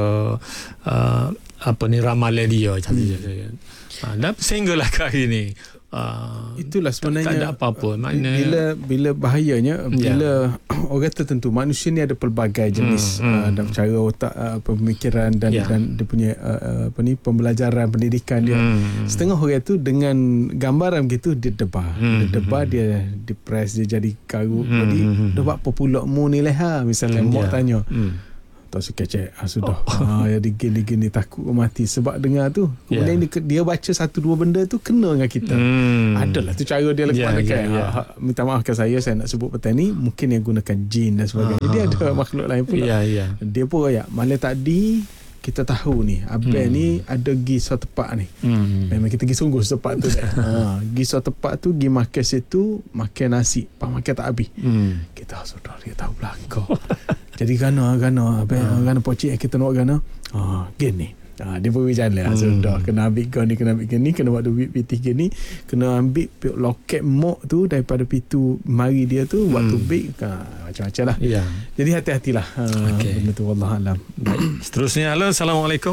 uh, apa ni ramalan dia hmm. uh, dan sehinggalah ke hari ni Uh, itulah sebenarnya tak ada apa-apa. Maknanya bila bila bahayanya bila yeah. orang tertentu, manusia ni ada pelbagai jenis hmm, hmm. Uh, dalam cara otak uh, pemikiran dan yeah. dan dia punya uh, apa ni pembelajaran pendidikan dia. Hmm. Setengah orang tu dengan gambaran begitu dia debar. Hmm. Dia debar, dia depres, dia jadi karut. Hmm. Jadi dah buat apa pula mu ni lah misalnya hmm, mak yeah. tanya. Hmm. Tak suka cek ah, sudah oh. ah, ya digini-gini takut mati sebab dengar tu kemudian yeah. dia, dia baca satu dua benda tu kena dengan kita. hmm. Adalah tu cara dia lakukan. yeah, yeah, yeah. ha, minta maafkan saya saya nak sebut petani mungkin yang gunakan jin dan sebagainya. uh, Dia ada makhluk lain pula. yeah, yeah. Dia pun ya malam tadi kita tahu ni abang hmm. ni ada pergi suatu tempat ni. hmm. Memang kita pergi sungguh tempat tu. ha, pergi suatu tempat tu pergi makan situ, makan nasi pas makan tak habis. hmm. Kita sudah dia tahu belakang. Jadi gana gana apa hmm. gana pocik kita nak gana. Ah gini. Ah dia pergi jalan. Hmm. Sudah kena ambil kau ni, kena ambil gini, kena buat duit P tiga ni, kena ambil loket mok tu daripada pintu mari dia tu hmm. waktu big ah, macam-macam lah. Yeah. Jadi hati-hatilah. Ah, okay. Benda tu wallahualam. Seterusnya, halo, assalamualaikum.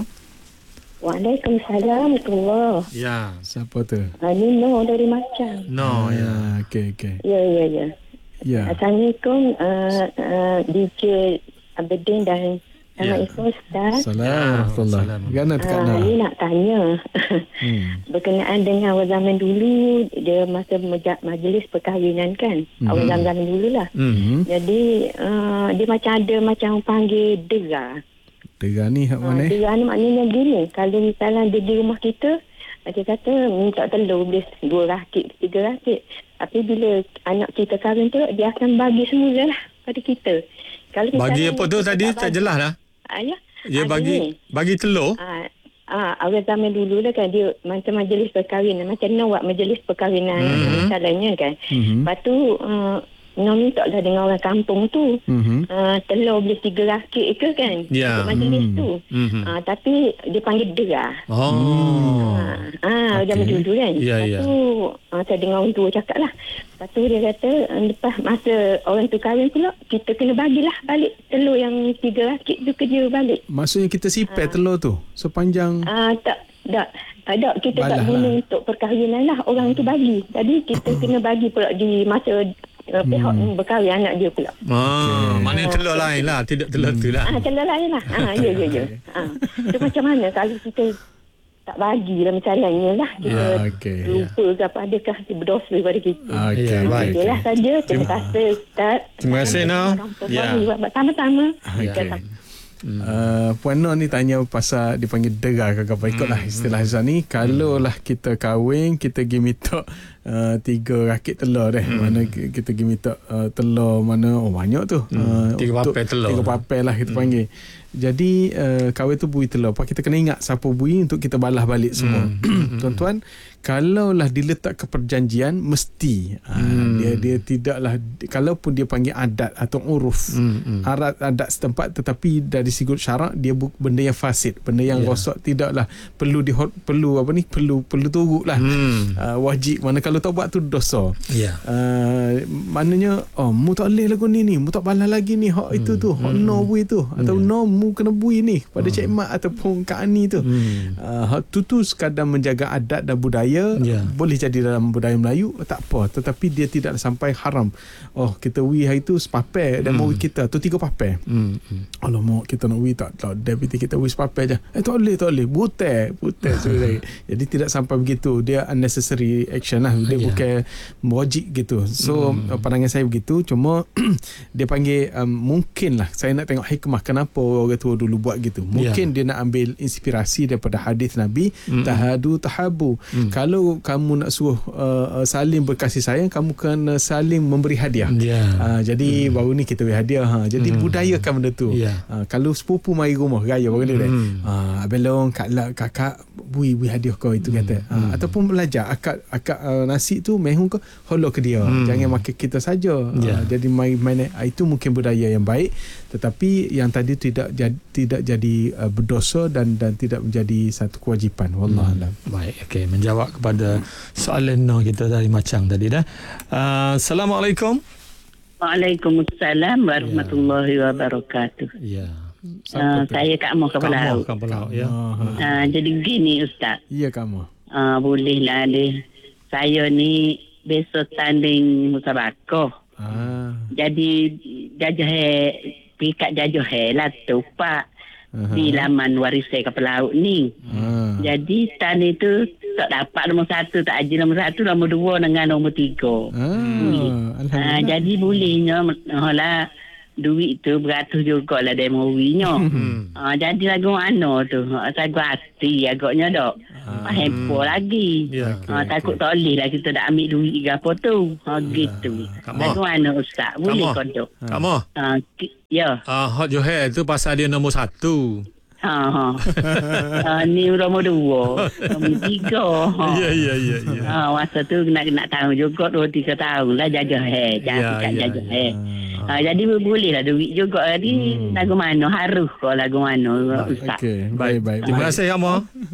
Waalaikumsalam warahmatullahi. Ya, siapa tu? Ah, ni No dari Macang. No, ya. ya. Okey okey. Ya ya ya. Ya. Assalamualaikum uh, uh, D J Abedin dan Assalamualaikum ya. Ustaz. Assalamualaikum. Gana dekat uh, Ni nak tanya hmm. berkenaan dengan awal zaman dulu, dia masa majlis perkahwinan kan. Hmm. Awal zaman dulu lah. Hmm. Jadi uh, dia macam ada macam panggil dera. Dera ni hak mana? Uh, dera ni maknanya gini, kalau misalnya dia di rumah kita, dia kata minta telur boleh dua rakit, tiga rakit. Tapi bila anak kita kahwin tu, dia akan bagi semula lah pada kita. Kalau bagi apa tu tadi? Tak jelas lah. Ah, ya. Dia ah, bagi gini. bagi telur? Ah, ah, awal zaman dulu lah kan, dia macam majlis perkahwinan. Macam nak buat majlis perkahwinan mm-hmm. misalnya kan. Mm-hmm. Lepas tu, uh, nak minta lah dengan orang kampung tu. Mm-hmm. Uh, telur boleh tiga rakit ke kan? Ya. Yeah. Majlis mm-hmm. tu. Mm-hmm. Uh, tapi dia panggil dera. Oh. Ah, ah okay. Zaman dulu kan. Yeah, Lepas yeah. tu, uh, saya dengar orang tua cakap lah. Lepas tu dia kata, lepas masa orang tu kahwin pula, kita kena bagilah balik telur yang tiga rakit tu kerja balik. Maksudnya kita sipet uh, telur tu? Sepanjang? Ah, uh, tak. Tak. Tak. Kita Balah tak guna lah. Untuk perkahwinan lah. Orang tu bagi. Jadi kita kena bagi pula di masa Uh, pihak hmm. berkahwin anak dia pula. Ah, okay. Maknanya telur lain lah, tidak telur hmm. tu lah. Ah, telur lain lah. Ah, ya ya ya. Ah, itu macam mana kalau kita tak bagi lah misalnya lah, kita yeah, okay, lupa yeah. ke apa, adakah dia berdosa daripada kita. Okey, yeah, baik. Itulah okay. saja. Terima kasih Ustaz. Terima kasih no. Ya. Sama-sama. Okay. Hmm. Uh, Puan Nur ni tanya pasal dipanggil dera ke apa, ikutlah hmm. istilah Zan ni. Kalau lah kita kahwin, kita pergi minta uh, tiga rakit telur deh. Hmm. Mana kita pergi minta uh, telur mana, oh banyak tu. Hmm. Uh, tiga papai telur. Tiga papai lah kita hmm. panggil. Jadi uh, kahwin tu bui telur. Apa kita kena ingat siapa bui untuk kita balas balik semua. Hmm. Tuan-tuan, kalaulah diletak ke perjanjian mesti hmm. uh, dia dia tidaklah, kalaupun dia panggil adat atau uruf, hmm. adat adat setempat, tetapi dari segi syarak dia bu, benda yang fasid, benda yang yeah. rosak, tidaklah perlu di perlu apa ni perlu perlu turutlah. Hmm. Uh, wajib, mana kalau tak buat tu dosa. Yeah. Uh, maknanya oh mu tak boleh lagu ni ni, mu tak balas lagi ni hak hmm. itu tu, hak hmm. no bui tu atau yeah. no mu kena bui ni pada hmm. Cik Mat ataupun Kak Ani tu. Hmm. Uh, tu tu sekadar menjaga adat dan budaya, yeah. boleh jadi dalam budaya Melayu tak apa, tetapi dia tidak sampai haram. Oh kita wi hari tu sepapai dan hmm. mau kita tu tiga papai. Hmm. Allah mau kita nak wi tak tak deputy kita wi sepapai je. Eh tak boleh tak boleh butai butai sorry. Jadi tidak sampai begitu, dia unnecessary action lah, dia yeah. bukan wajib gitu. So hmm. pandangan saya begitu. Cuma dia panggil um, mungkin lah saya nak tengok hikmah kenapa orang tua dulu buat gitu. Mungkin yeah. dia nak ambil inspirasi daripada hadis Nabi, mm-hmm. tahadu tahabu. Mm. Kalau kamu nak suruh uh, saling berkasih sayang, kamu kena saling memberi hadiah. Yeah. Uh, jadi mm. baru ni kita beri hadiah. Ha. Jadi mm. budayakan benda tu. Yeah. Uh, kalau sepupu mari rumah raya baru ni mm. uh, abelong kak kakak bui bui hadiah kau itu mm. kata. Uh, mm. Ataupun belajar akak akak uh, nasi tu mehun kau holo ke dia. Mm. Jangan makan kita saja. Yeah. Uh, jadi mai main uh, itu mungkin budaya yang baik, tetapi yang tadi tidak jadi, tidak jadi uh, berdosa dan dan tidak menjadi satu kewajipan. Wallah alam. Hmm. Baik, okey, menjawab kepada soalan no kita dari Macang tadi dah. Uh, Assalamualaikum. Waalaikumsalam warahmatullahi ya. wabarakatuh. Ya. Uh, saya Kak Moh Kepala Laut. Kepala Laut ya. Uh, jadi gini Ustaz. Ya Kak Moh. Uh, bolehlah deh. Saya ni besok tanding musabaqah. Ah. Jadi jajah pikat jajah lah tu Pak. Uh-huh. Di laman warisai kapal laut ni. Uh. Jadi tan itu tak dapat nombor satu, tak aji nombor satu, nombor dua dengan nombor tiga. Uh. Uh, jadi bolehnya lah duit tu beratus juga lah demo winya. Uh, jadi lagu mana tu? Saya gua hati agaknya dok. Uh. Hempo lagi. Yeah, okay, uh, takut okay. tak boleh lah kita dah ambil duit ke apa tu. Ha uh, gitu. Lagu mana Ustaz? Boleh kau dok? Kamu? Uh, ya. Ah, hot Johor tu pasal dia nombor satu. Ha ha. uh, ni nombor dua, nombor tiga. Ya ya ya ya. Ah, masa tu nak nak tahu juga dua tiga tahun lah jajah he, jangan yeah, yeah, jajah he. Ha, jadi boleh lah duit juga tadi. Hmm. Lagu mana harus kau lagu mana Ustaz. Okey, baik baik. Terima kasih Kamu.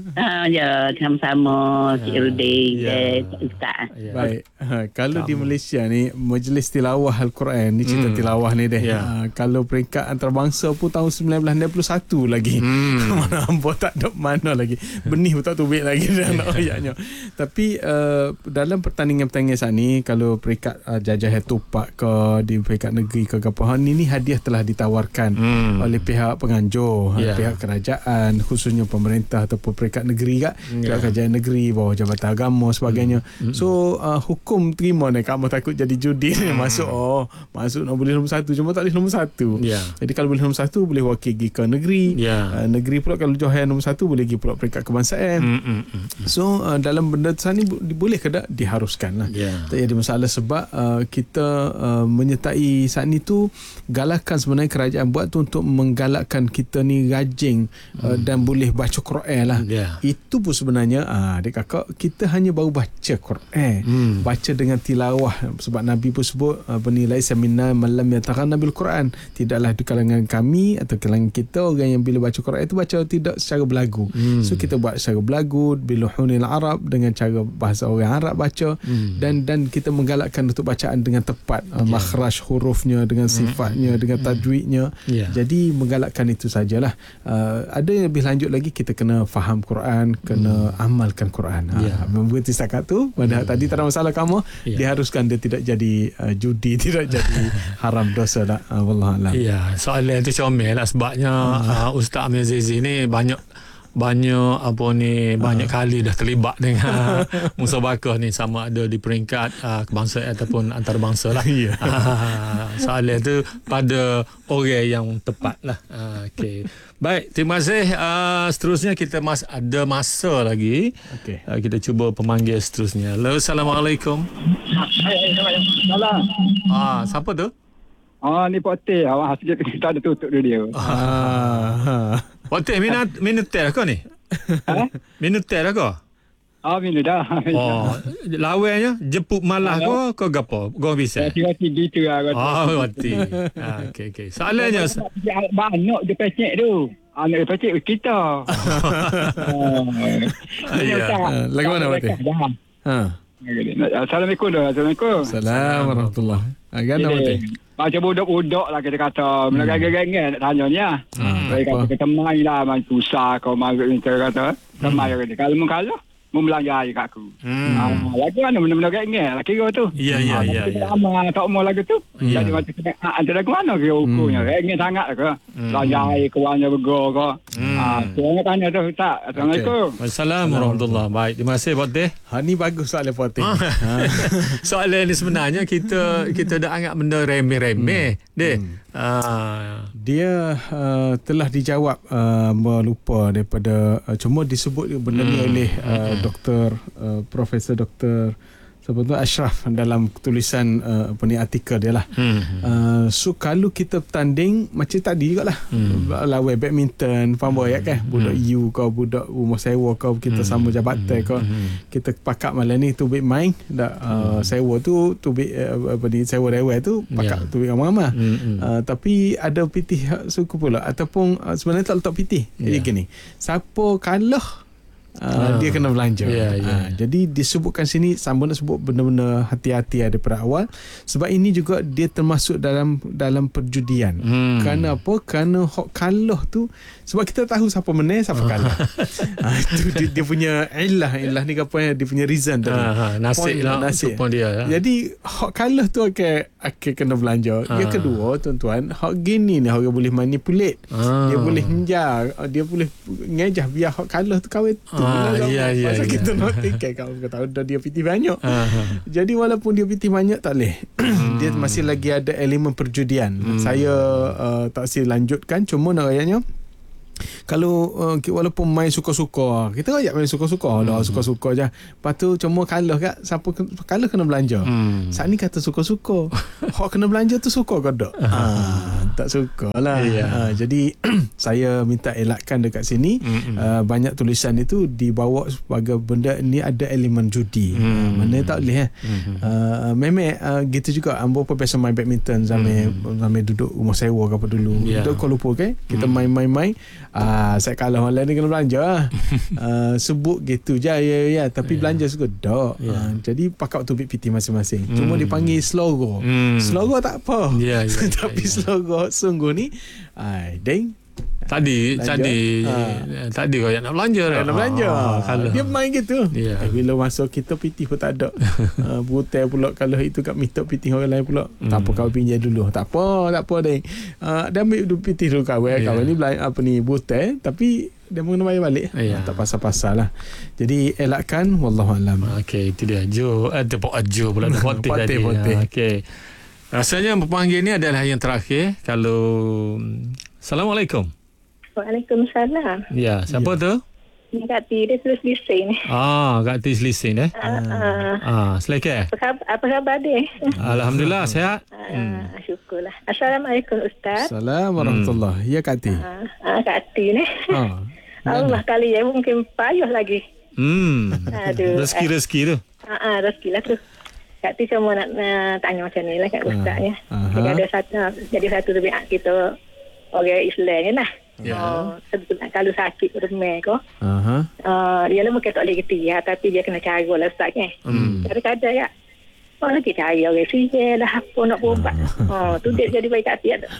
Ha ya, sama-sama Cik Rudin, ya. Ustaz. Ya. Baik. Ha, kalau Kamu. Di Malaysia ni majlis tilawah Al-Quran ni cerita hmm. tilawah ni deh. Ya. Ha, kalau peringkat antarabangsa pun tahun sembilan belas enam puluh satu lagi. Hmm. Mana hamba tak ada mana lagi. Benih pun tak tubik lagi dah nak ayatnya. Tapi uh, dalam pertandingan-pertandingan saat ni kalau peringkat uh, jajah tupak ke di peringkat negeri ke apa ni ni hadiah telah ditawarkan hmm. oleh pihak penganjur, yeah. pihak kerajaan, khususnya pemerintah ataupun peringkat negeri kat, yeah. pihak kerajaan negeri, bawah jabatan agama sebagainya. Hmm. So uh, hukum terima ni kamu takut jadi judi hmm. masuk oh masuk nak boleh nombor satu, cuma tak boleh nombor satu. Yeah. Jadi kalau boleh nombor satu boleh wakil pergi ke negeri. Yeah. Uh, negeri pula kalau Johor nombor satu boleh pergi pula peringkat kebangsaan. Hmm. Hmm. Hmm. So uh, dalam benda ni boleh ke tak diharuskan lah. Yeah. Tak ada masalah sebab uh, kita uh, menyertai saat ni tu galakan sebenarnya kerajaan buat tu untuk menggalakkan kita ni rajin hmm. uh, dan boleh baca Quran lah. Yeah. Itu pun sebenarnya ah adik kakak kita hanya baru baca Quran. Hmm. Baca dengan tilawah sebab Nabi pun sebut apa ni laisa minna man lam yataghanna bil Quran. Tidaklah di kalangan kami atau kalangan kita orang yang bila baca Quran itu baca tidak secara belagu. Hmm. So kita buat secara belagu biluhunil Arab dengan cara bahasa orang Arab baca hmm. dan dan kita menggalakkan untuk bacaan dengan tepat yeah. uh, makhraj hurufnya dengan sifatnya, dengan tajwidnya. Yeah. Jadi menggalakkan itu sajalah. Uh, ada yang lebih lanjut lagi kita kena faham Quran, kena mm. amalkan Quran. Yeah. Ha, membuat setakat tu, padahal mm. tadi tak ada masalah kamu, yeah. diharuskan dia tidak jadi uh, judi, tidak jadi haram dosa dah. Uh, wallahualam. Ya, yeah. soalan tu comel lah sebabnya uh. Uh, Ustaz Amir Azizi ni banyak banyak apa ni banyak kali dah terlibat dengan musabakah ni, sama ada di peringkat uh, kebangsaan ataupun antarabangsa lah. Ya. Soalan tu pada orang yang tepat lah. Uh, okay. Baik, terima kasih. Uh, seterusnya kita mas ada masa lagi. Okay. Uh, kita cuba pemanggil seterusnya. Hello, Assalamualaikum. Salam. Ah, siapa tu? Ah, ni Pak Teh. Awak hasil kita ada tutup dulu dia. Ah. Pak Teh, minat minut teh kau ni? Ha? Minut teh kau? Ah, minum dah. Oh, lawanya jemput malah kau kau gapo? Kau bisa. Roti gitu lah. Oh, roti. Ah, okey okey. Soalannya banyak dia pecek tu. Anak dia pecek kita. Ya. Lagu mana Pak Teh? Ha. Assalamualaikum dah. Assalamualaikum. Assalamualaikum warahmatullahi. Agak nama Pak Teh. Macam budak-budak lah kita kata. Melaga-gaga-gaga nak tanya ni lah. Saya kata kita main lah. Main susah kau main kita kata. Kita main kata. Kalau mau kalah, mau belanja je kat aku. Lagu mana benda-benda gaga lah kira tu. Ya, ya, ya. Kita lama tak mau lagu tu. Jadi macam kita ada lagu mana kira ukurnya. Gaga sangat lah ke. Belanja air ke warna bergol ke. Saya tanya tu tak. Assalamualaikum. Assalamualaikum warahmatullahi. Baik, terima kasih Pak Teh. Ha, ni bagus soalan Pak Teh. Soalan ni sebenarnya kita kita dah anggap benda remeh-remeh. Hmm. Deh. Hmm. Uh. Dia uh, telah dijawab uh, lupa daripada uh, cuma disebut benda ni hmm. oleh uh, doktor uh, Profesor Doktor sebetulnya Ashraf dalam tulisan uh, apa ni artikel dia lah. Hmm. Uh, so kalau kita bertanding macam tadi jugalah. Hmm. Lawan badminton, faham hmm. kan? Budak hmm. U kau, budak rumah sewa kau, kita hmm. sama jabatan kau. Hmm. Kita pakat malam ni tu bit main dak uh, hmm. sewa tu tu bit uh, apa ni sewa dewan tu pakat yeah. tu bit ramai-ramai. Hmm. Uh, tapi ada pitih suku pula ataupun uh, sebenarnya tak letak pitih. Yeah. Jadi gini, siapa kalah Uh, ah. dia kena belanja. Yeah, yeah. Uh, jadi disebutkan sini sama nak sebut benda-benda hati-hati daripada awal sebab ini juga dia termasuk dalam dalam perjudian. Hmm. Kerana apa? Kerana hak kalah tu sebab kita tahu siapa menang, siapa kalah. uh, itu dia, dia punya ilah ilah ni apa dia punya reason tadi. Uh, nasib lah nasib pun dia. Ya. Jadi hak kalah tu akan akan kena belanja. Uh. Yang kedua tuan-tuan, hak gini ni orang boleh manipulate. Uh. Dia boleh menjar, dia boleh ngejah biar hak kalah tu kawin tu. Ah, ya, ya, masa ya. kita nak tikai kau tahu dah dia pitih banyak. Uh-huh. Jadi walaupun dia pitih banyak tak boleh. Dia masih lagi ada elemen perjudian. Hmm. Saya uh, tak sila lanjutkan cuma nak ayatnya kalau uh, walaupun main suka-suka, kita ajak main suka-suka lah, hmm. suka-suka je. Lepas tu cuma kalah kat siapa kalah kena belanja. Hmm. Saat ni kata suka-suka. Hak kena belanja tu suka ke tak? ha, tak suka lah. Yeah. Ha, jadi saya minta elakkan dekat sini hmm. uh, banyak tulisan itu dibawa sebagai benda ni ada elemen judi. Hmm. Uh, mana tak boleh eh. Hmm. Uh, memang uh, gitu juga ambo pun biasa main badminton sampai hmm. sampai duduk rumah sewa ke apa dulu. Yeah. Duduk Kuala Lumpur kan. Kita hmm. main-main-main. Ah, saya kalah malam ni kena belanja. ah, sebut gitu je ya ya tapi yeah. belanja juga dak. Yeah. Ah, jadi pakat tu P T masing-masing. Mm. Cuma dipanggil slogo. Mm. Slogo tak apa. Yeah, yeah, tapi yeah, slogo sungguh ni ai deng Tadi belanja. tadi ha. tadi kau nak belanja dah. Nak belanja. Ha, dia main gitu. Yeah. Eh, bila masuk kita P T pun tak ada. uh, Butai pula kalau itu kat minta P T orang lain pula. Mm. Tak apa kau pinjam dulu. Tak apa, tak apa deh. Uh, dia ambil dulu P T dulu kau. Yeah. Kau ni belanja apa ni butai tapi dia mau kena bayar balik. Yeah. Uh, tak pasal-pasal lah. Jadi elakkan wallahualam. Okey, itu dia. Jo ada pok ajo pula pote tadi. Okey. Rasanya pemanggil ni adalah yang terakhir. Kalau Assalamualaikum. Waalaikumsalam. Ya, siapa ya. tu? Ni Kak T, dia tulis lisin. Ah, Kak T lisin eh. Ah, ah. ah selekeh. Apa khabar, apa khabar dia? Alhamdulillah sihat. Ah, hmm. syukurlah. Assalamualaikum Ustaz. Assalamualaikum warahmatullahi. Hmm. Ya Kak T. Ah, ah Kak T ni. Ah. Allah kali ya mungkin payah lagi. Hmm. Aduh. Rezeki-rezeki tu. Ah, ah rezeki lah tu. Kak T cuma nak uh, tanya macam ni lah Kak Ustaz ya. Ah. Jadi ada satu jadi satu lebih kita orang Islam ni lah. Ya. Oh, sebetulnya kalau sakit remeh ko. Aha. Uh, dia lah mungkin tak boleh getir tapi dia kena cara lah Ustaz kan. Hmm. Kadang-kadang ya. Oh lagi cari orang sihir lah apa nak berubat. Oh tu dia jadi baik tak siap.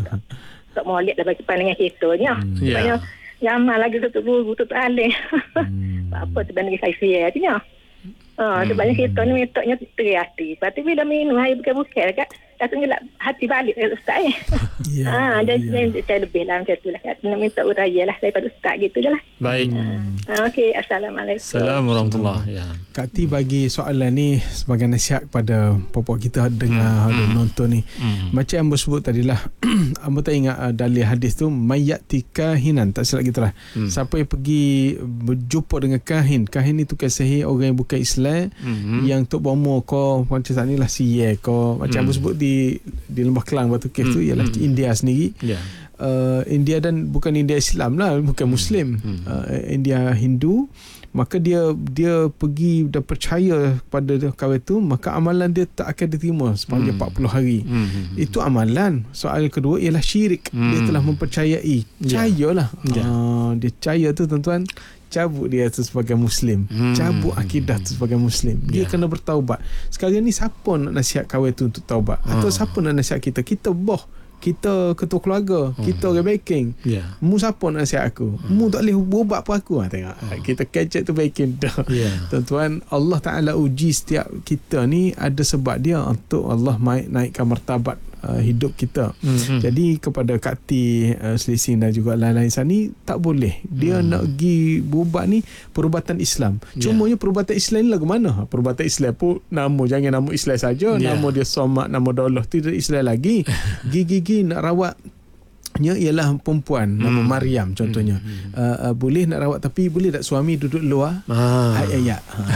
Tak mau lihat lah bagi pandangan kita ni. Sebabnya zaman lagi tutup guru tutup alim. Apa tu banding saya sihir tu nya. Ah sebabnya kita ni metodnya terhati. Lepas tu bila minum air bukan-bukan kat katanya lah hati balik dari Ustaz eh. Ya, Ah, dan ya. saya lebih lah macam tu lah. Nak minta uraya lah daripada Ustaz gitu je lah. Baik. Ah, Okey, Assalamualaikum. Assalamualaikum warahmatullahi ya. Kak Ti bagi soalan ni sebagai nasihat kepada popok kita dengar hmm. hmm. nonton ni. Hmm. Macam yang sebut tadi lah. Amba tak ingat uh, dalil hadis tu mayati kahinan, tak silap kita lah. Hmm. Siapa yang pergi berjumpa dengan kahin, kahin ni tu kisah orang yang bukan Islam, hmm. yang tok bomo ko macam tak ni lah siye ko macam hmm. amba sebut di di Lembah Kelang Batu Kes hmm. tu ialah hmm. India sendiri. Ya. Yeah. Uh, India dan bukan India Islam lah, bukan Muslim. Hmm. Uh, India Hindu. Maka dia dia pergi dan percaya kepada kawan tu, maka amalan dia tak akan diterima sepanjang hmm. empat puluh hari. Hmm. Itu amalan. Soal kedua ialah syirik. Hmm. Dia telah mempercayai. Percayalah. Yeah. Uh, dia percaya tu tuan-tuan, cabut dia tu sebagai Muslim. Hmm. Cabut akidah tu sebagai Muslim. Dia yeah. kena bertaubat. Sekarang ni siapa nak nasihat kawan tu untuk taubat? Atau oh. siapa nak nasihat kita? Kita boh. Kita ketua keluarga, hmm. kita orang baking. Yeah. Mu siapa nak nasihat aku? Hmm. Mu tak boleh berubat pun aku. Ha, tengok. Hmm. Kita kecek tu baking dah. Yeah. Tuan-tuan, Allah Ta'ala uji setiap kita ni ada sebab dia untuk Allah naik, naikkan martabat uh, hidup kita. Hmm. Jadi kepada Kak Ti, uh, Selising dan juga lain-lain sana ni, tak boleh. Dia hmm. nak pergi berubat ni perubatan Islam. Cumanya yeah. perubatan Islam ni lagu mana? Perubatan Islam pun nama, jangan nama Islam saja. Yeah. Nama dia Somat, nama Daulah. Tidak Islam lagi. Gigi-gigi nak rawatnya ialah perempuan hmm. nama Maryam contohnya. Hmm. Uh, uh, boleh nak rawat tapi boleh tak suami duduk luar? Ah. Ayat.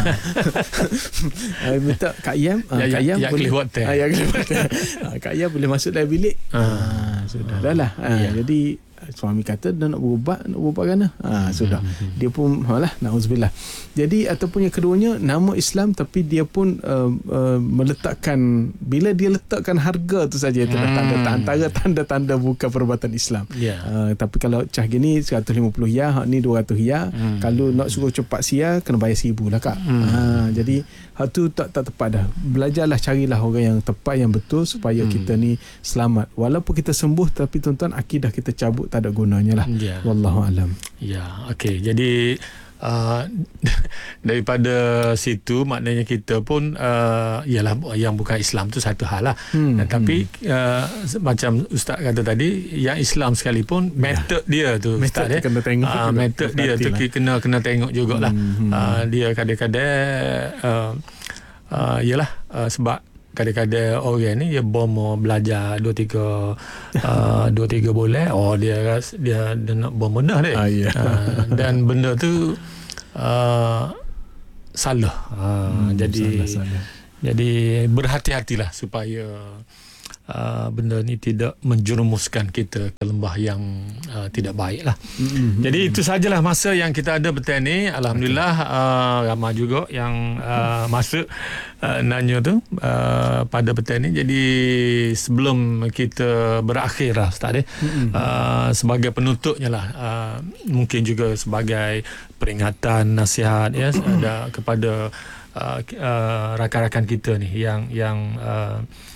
Ha. Minta Kak Yam, uh, ya, Kak Yam ya, boleh buat teh. Ah, ya, Kak Yam boleh masuk dalam bilik. Ah, sudah dah lah. Ah, ya. Jadi suami kata dia nak berubat, nak berubat kan? Ha, sudah. Dia pun malah na'udzubillah. Jadi ataupun yang keduanya nama Islam tapi dia pun uh, uh, meletakkan, bila dia letakkan harga tu saja itu dah tanda antara tanda-tanda bukan perubatan Islam. Yeah. Uh, tapi kalau cah gini seratus lima puluh ya, hak ni dua ratus ya. Hmm. Kalau nak suruh cepat sia kena bayar seribu lah Kak. Hmm. Ha, jadi hak tu tak tak tepat dah. Belajarlah, carilah orang yang tepat, yang betul supaya hmm. kita ni selamat. Walaupun kita sembuh tapi tuan-tuan akidah kita cabut tak ada gunanya lah. Yeah. Wallahu alam. Ya, okey. Jadi uh, daripada situ maknanya kita pun uh, ialah yang bukan Islam tu satu hal lah. Hmm. Dan, tapi hmm. uh, macam Ustaz kata tadi, yang Islam sekalipun metod dia tu Ustaz dia kena tengok. Uh, metod dia tu lah. kena kena tengok jugalah. Hmm. Uh, dia kadang-kadang uh, uh, ialah uh, sebab kadang-kadang orang ni dia bomo belajar dua tiga uh, dua tiga bulan, oh dia ras, dia, dia nak bomo dah dia. Ah, yeah. uh, dan benda tu uh, salah. Uh, hmm, jadi salah, salah. Jadi berhati-hatilah supaya Uh, benda ni tidak menjerumuskan kita ke lembah yang uh, tidak baik lah. Mm-hmm. Jadi itu sajalah masa yang kita ada petang ni. Alhamdulillah uh, ramai juga yang uh, masuk uh, nanya tu uh, pada petang ni. Jadi sebelum kita berakhir lah Ustaz, mm-hmm. uh, sebagai penutupnya lah, uh, mungkin juga sebagai peringatan, nasihat ya ada kepada uh, uh, rakan-rakan kita ni yang yang uh,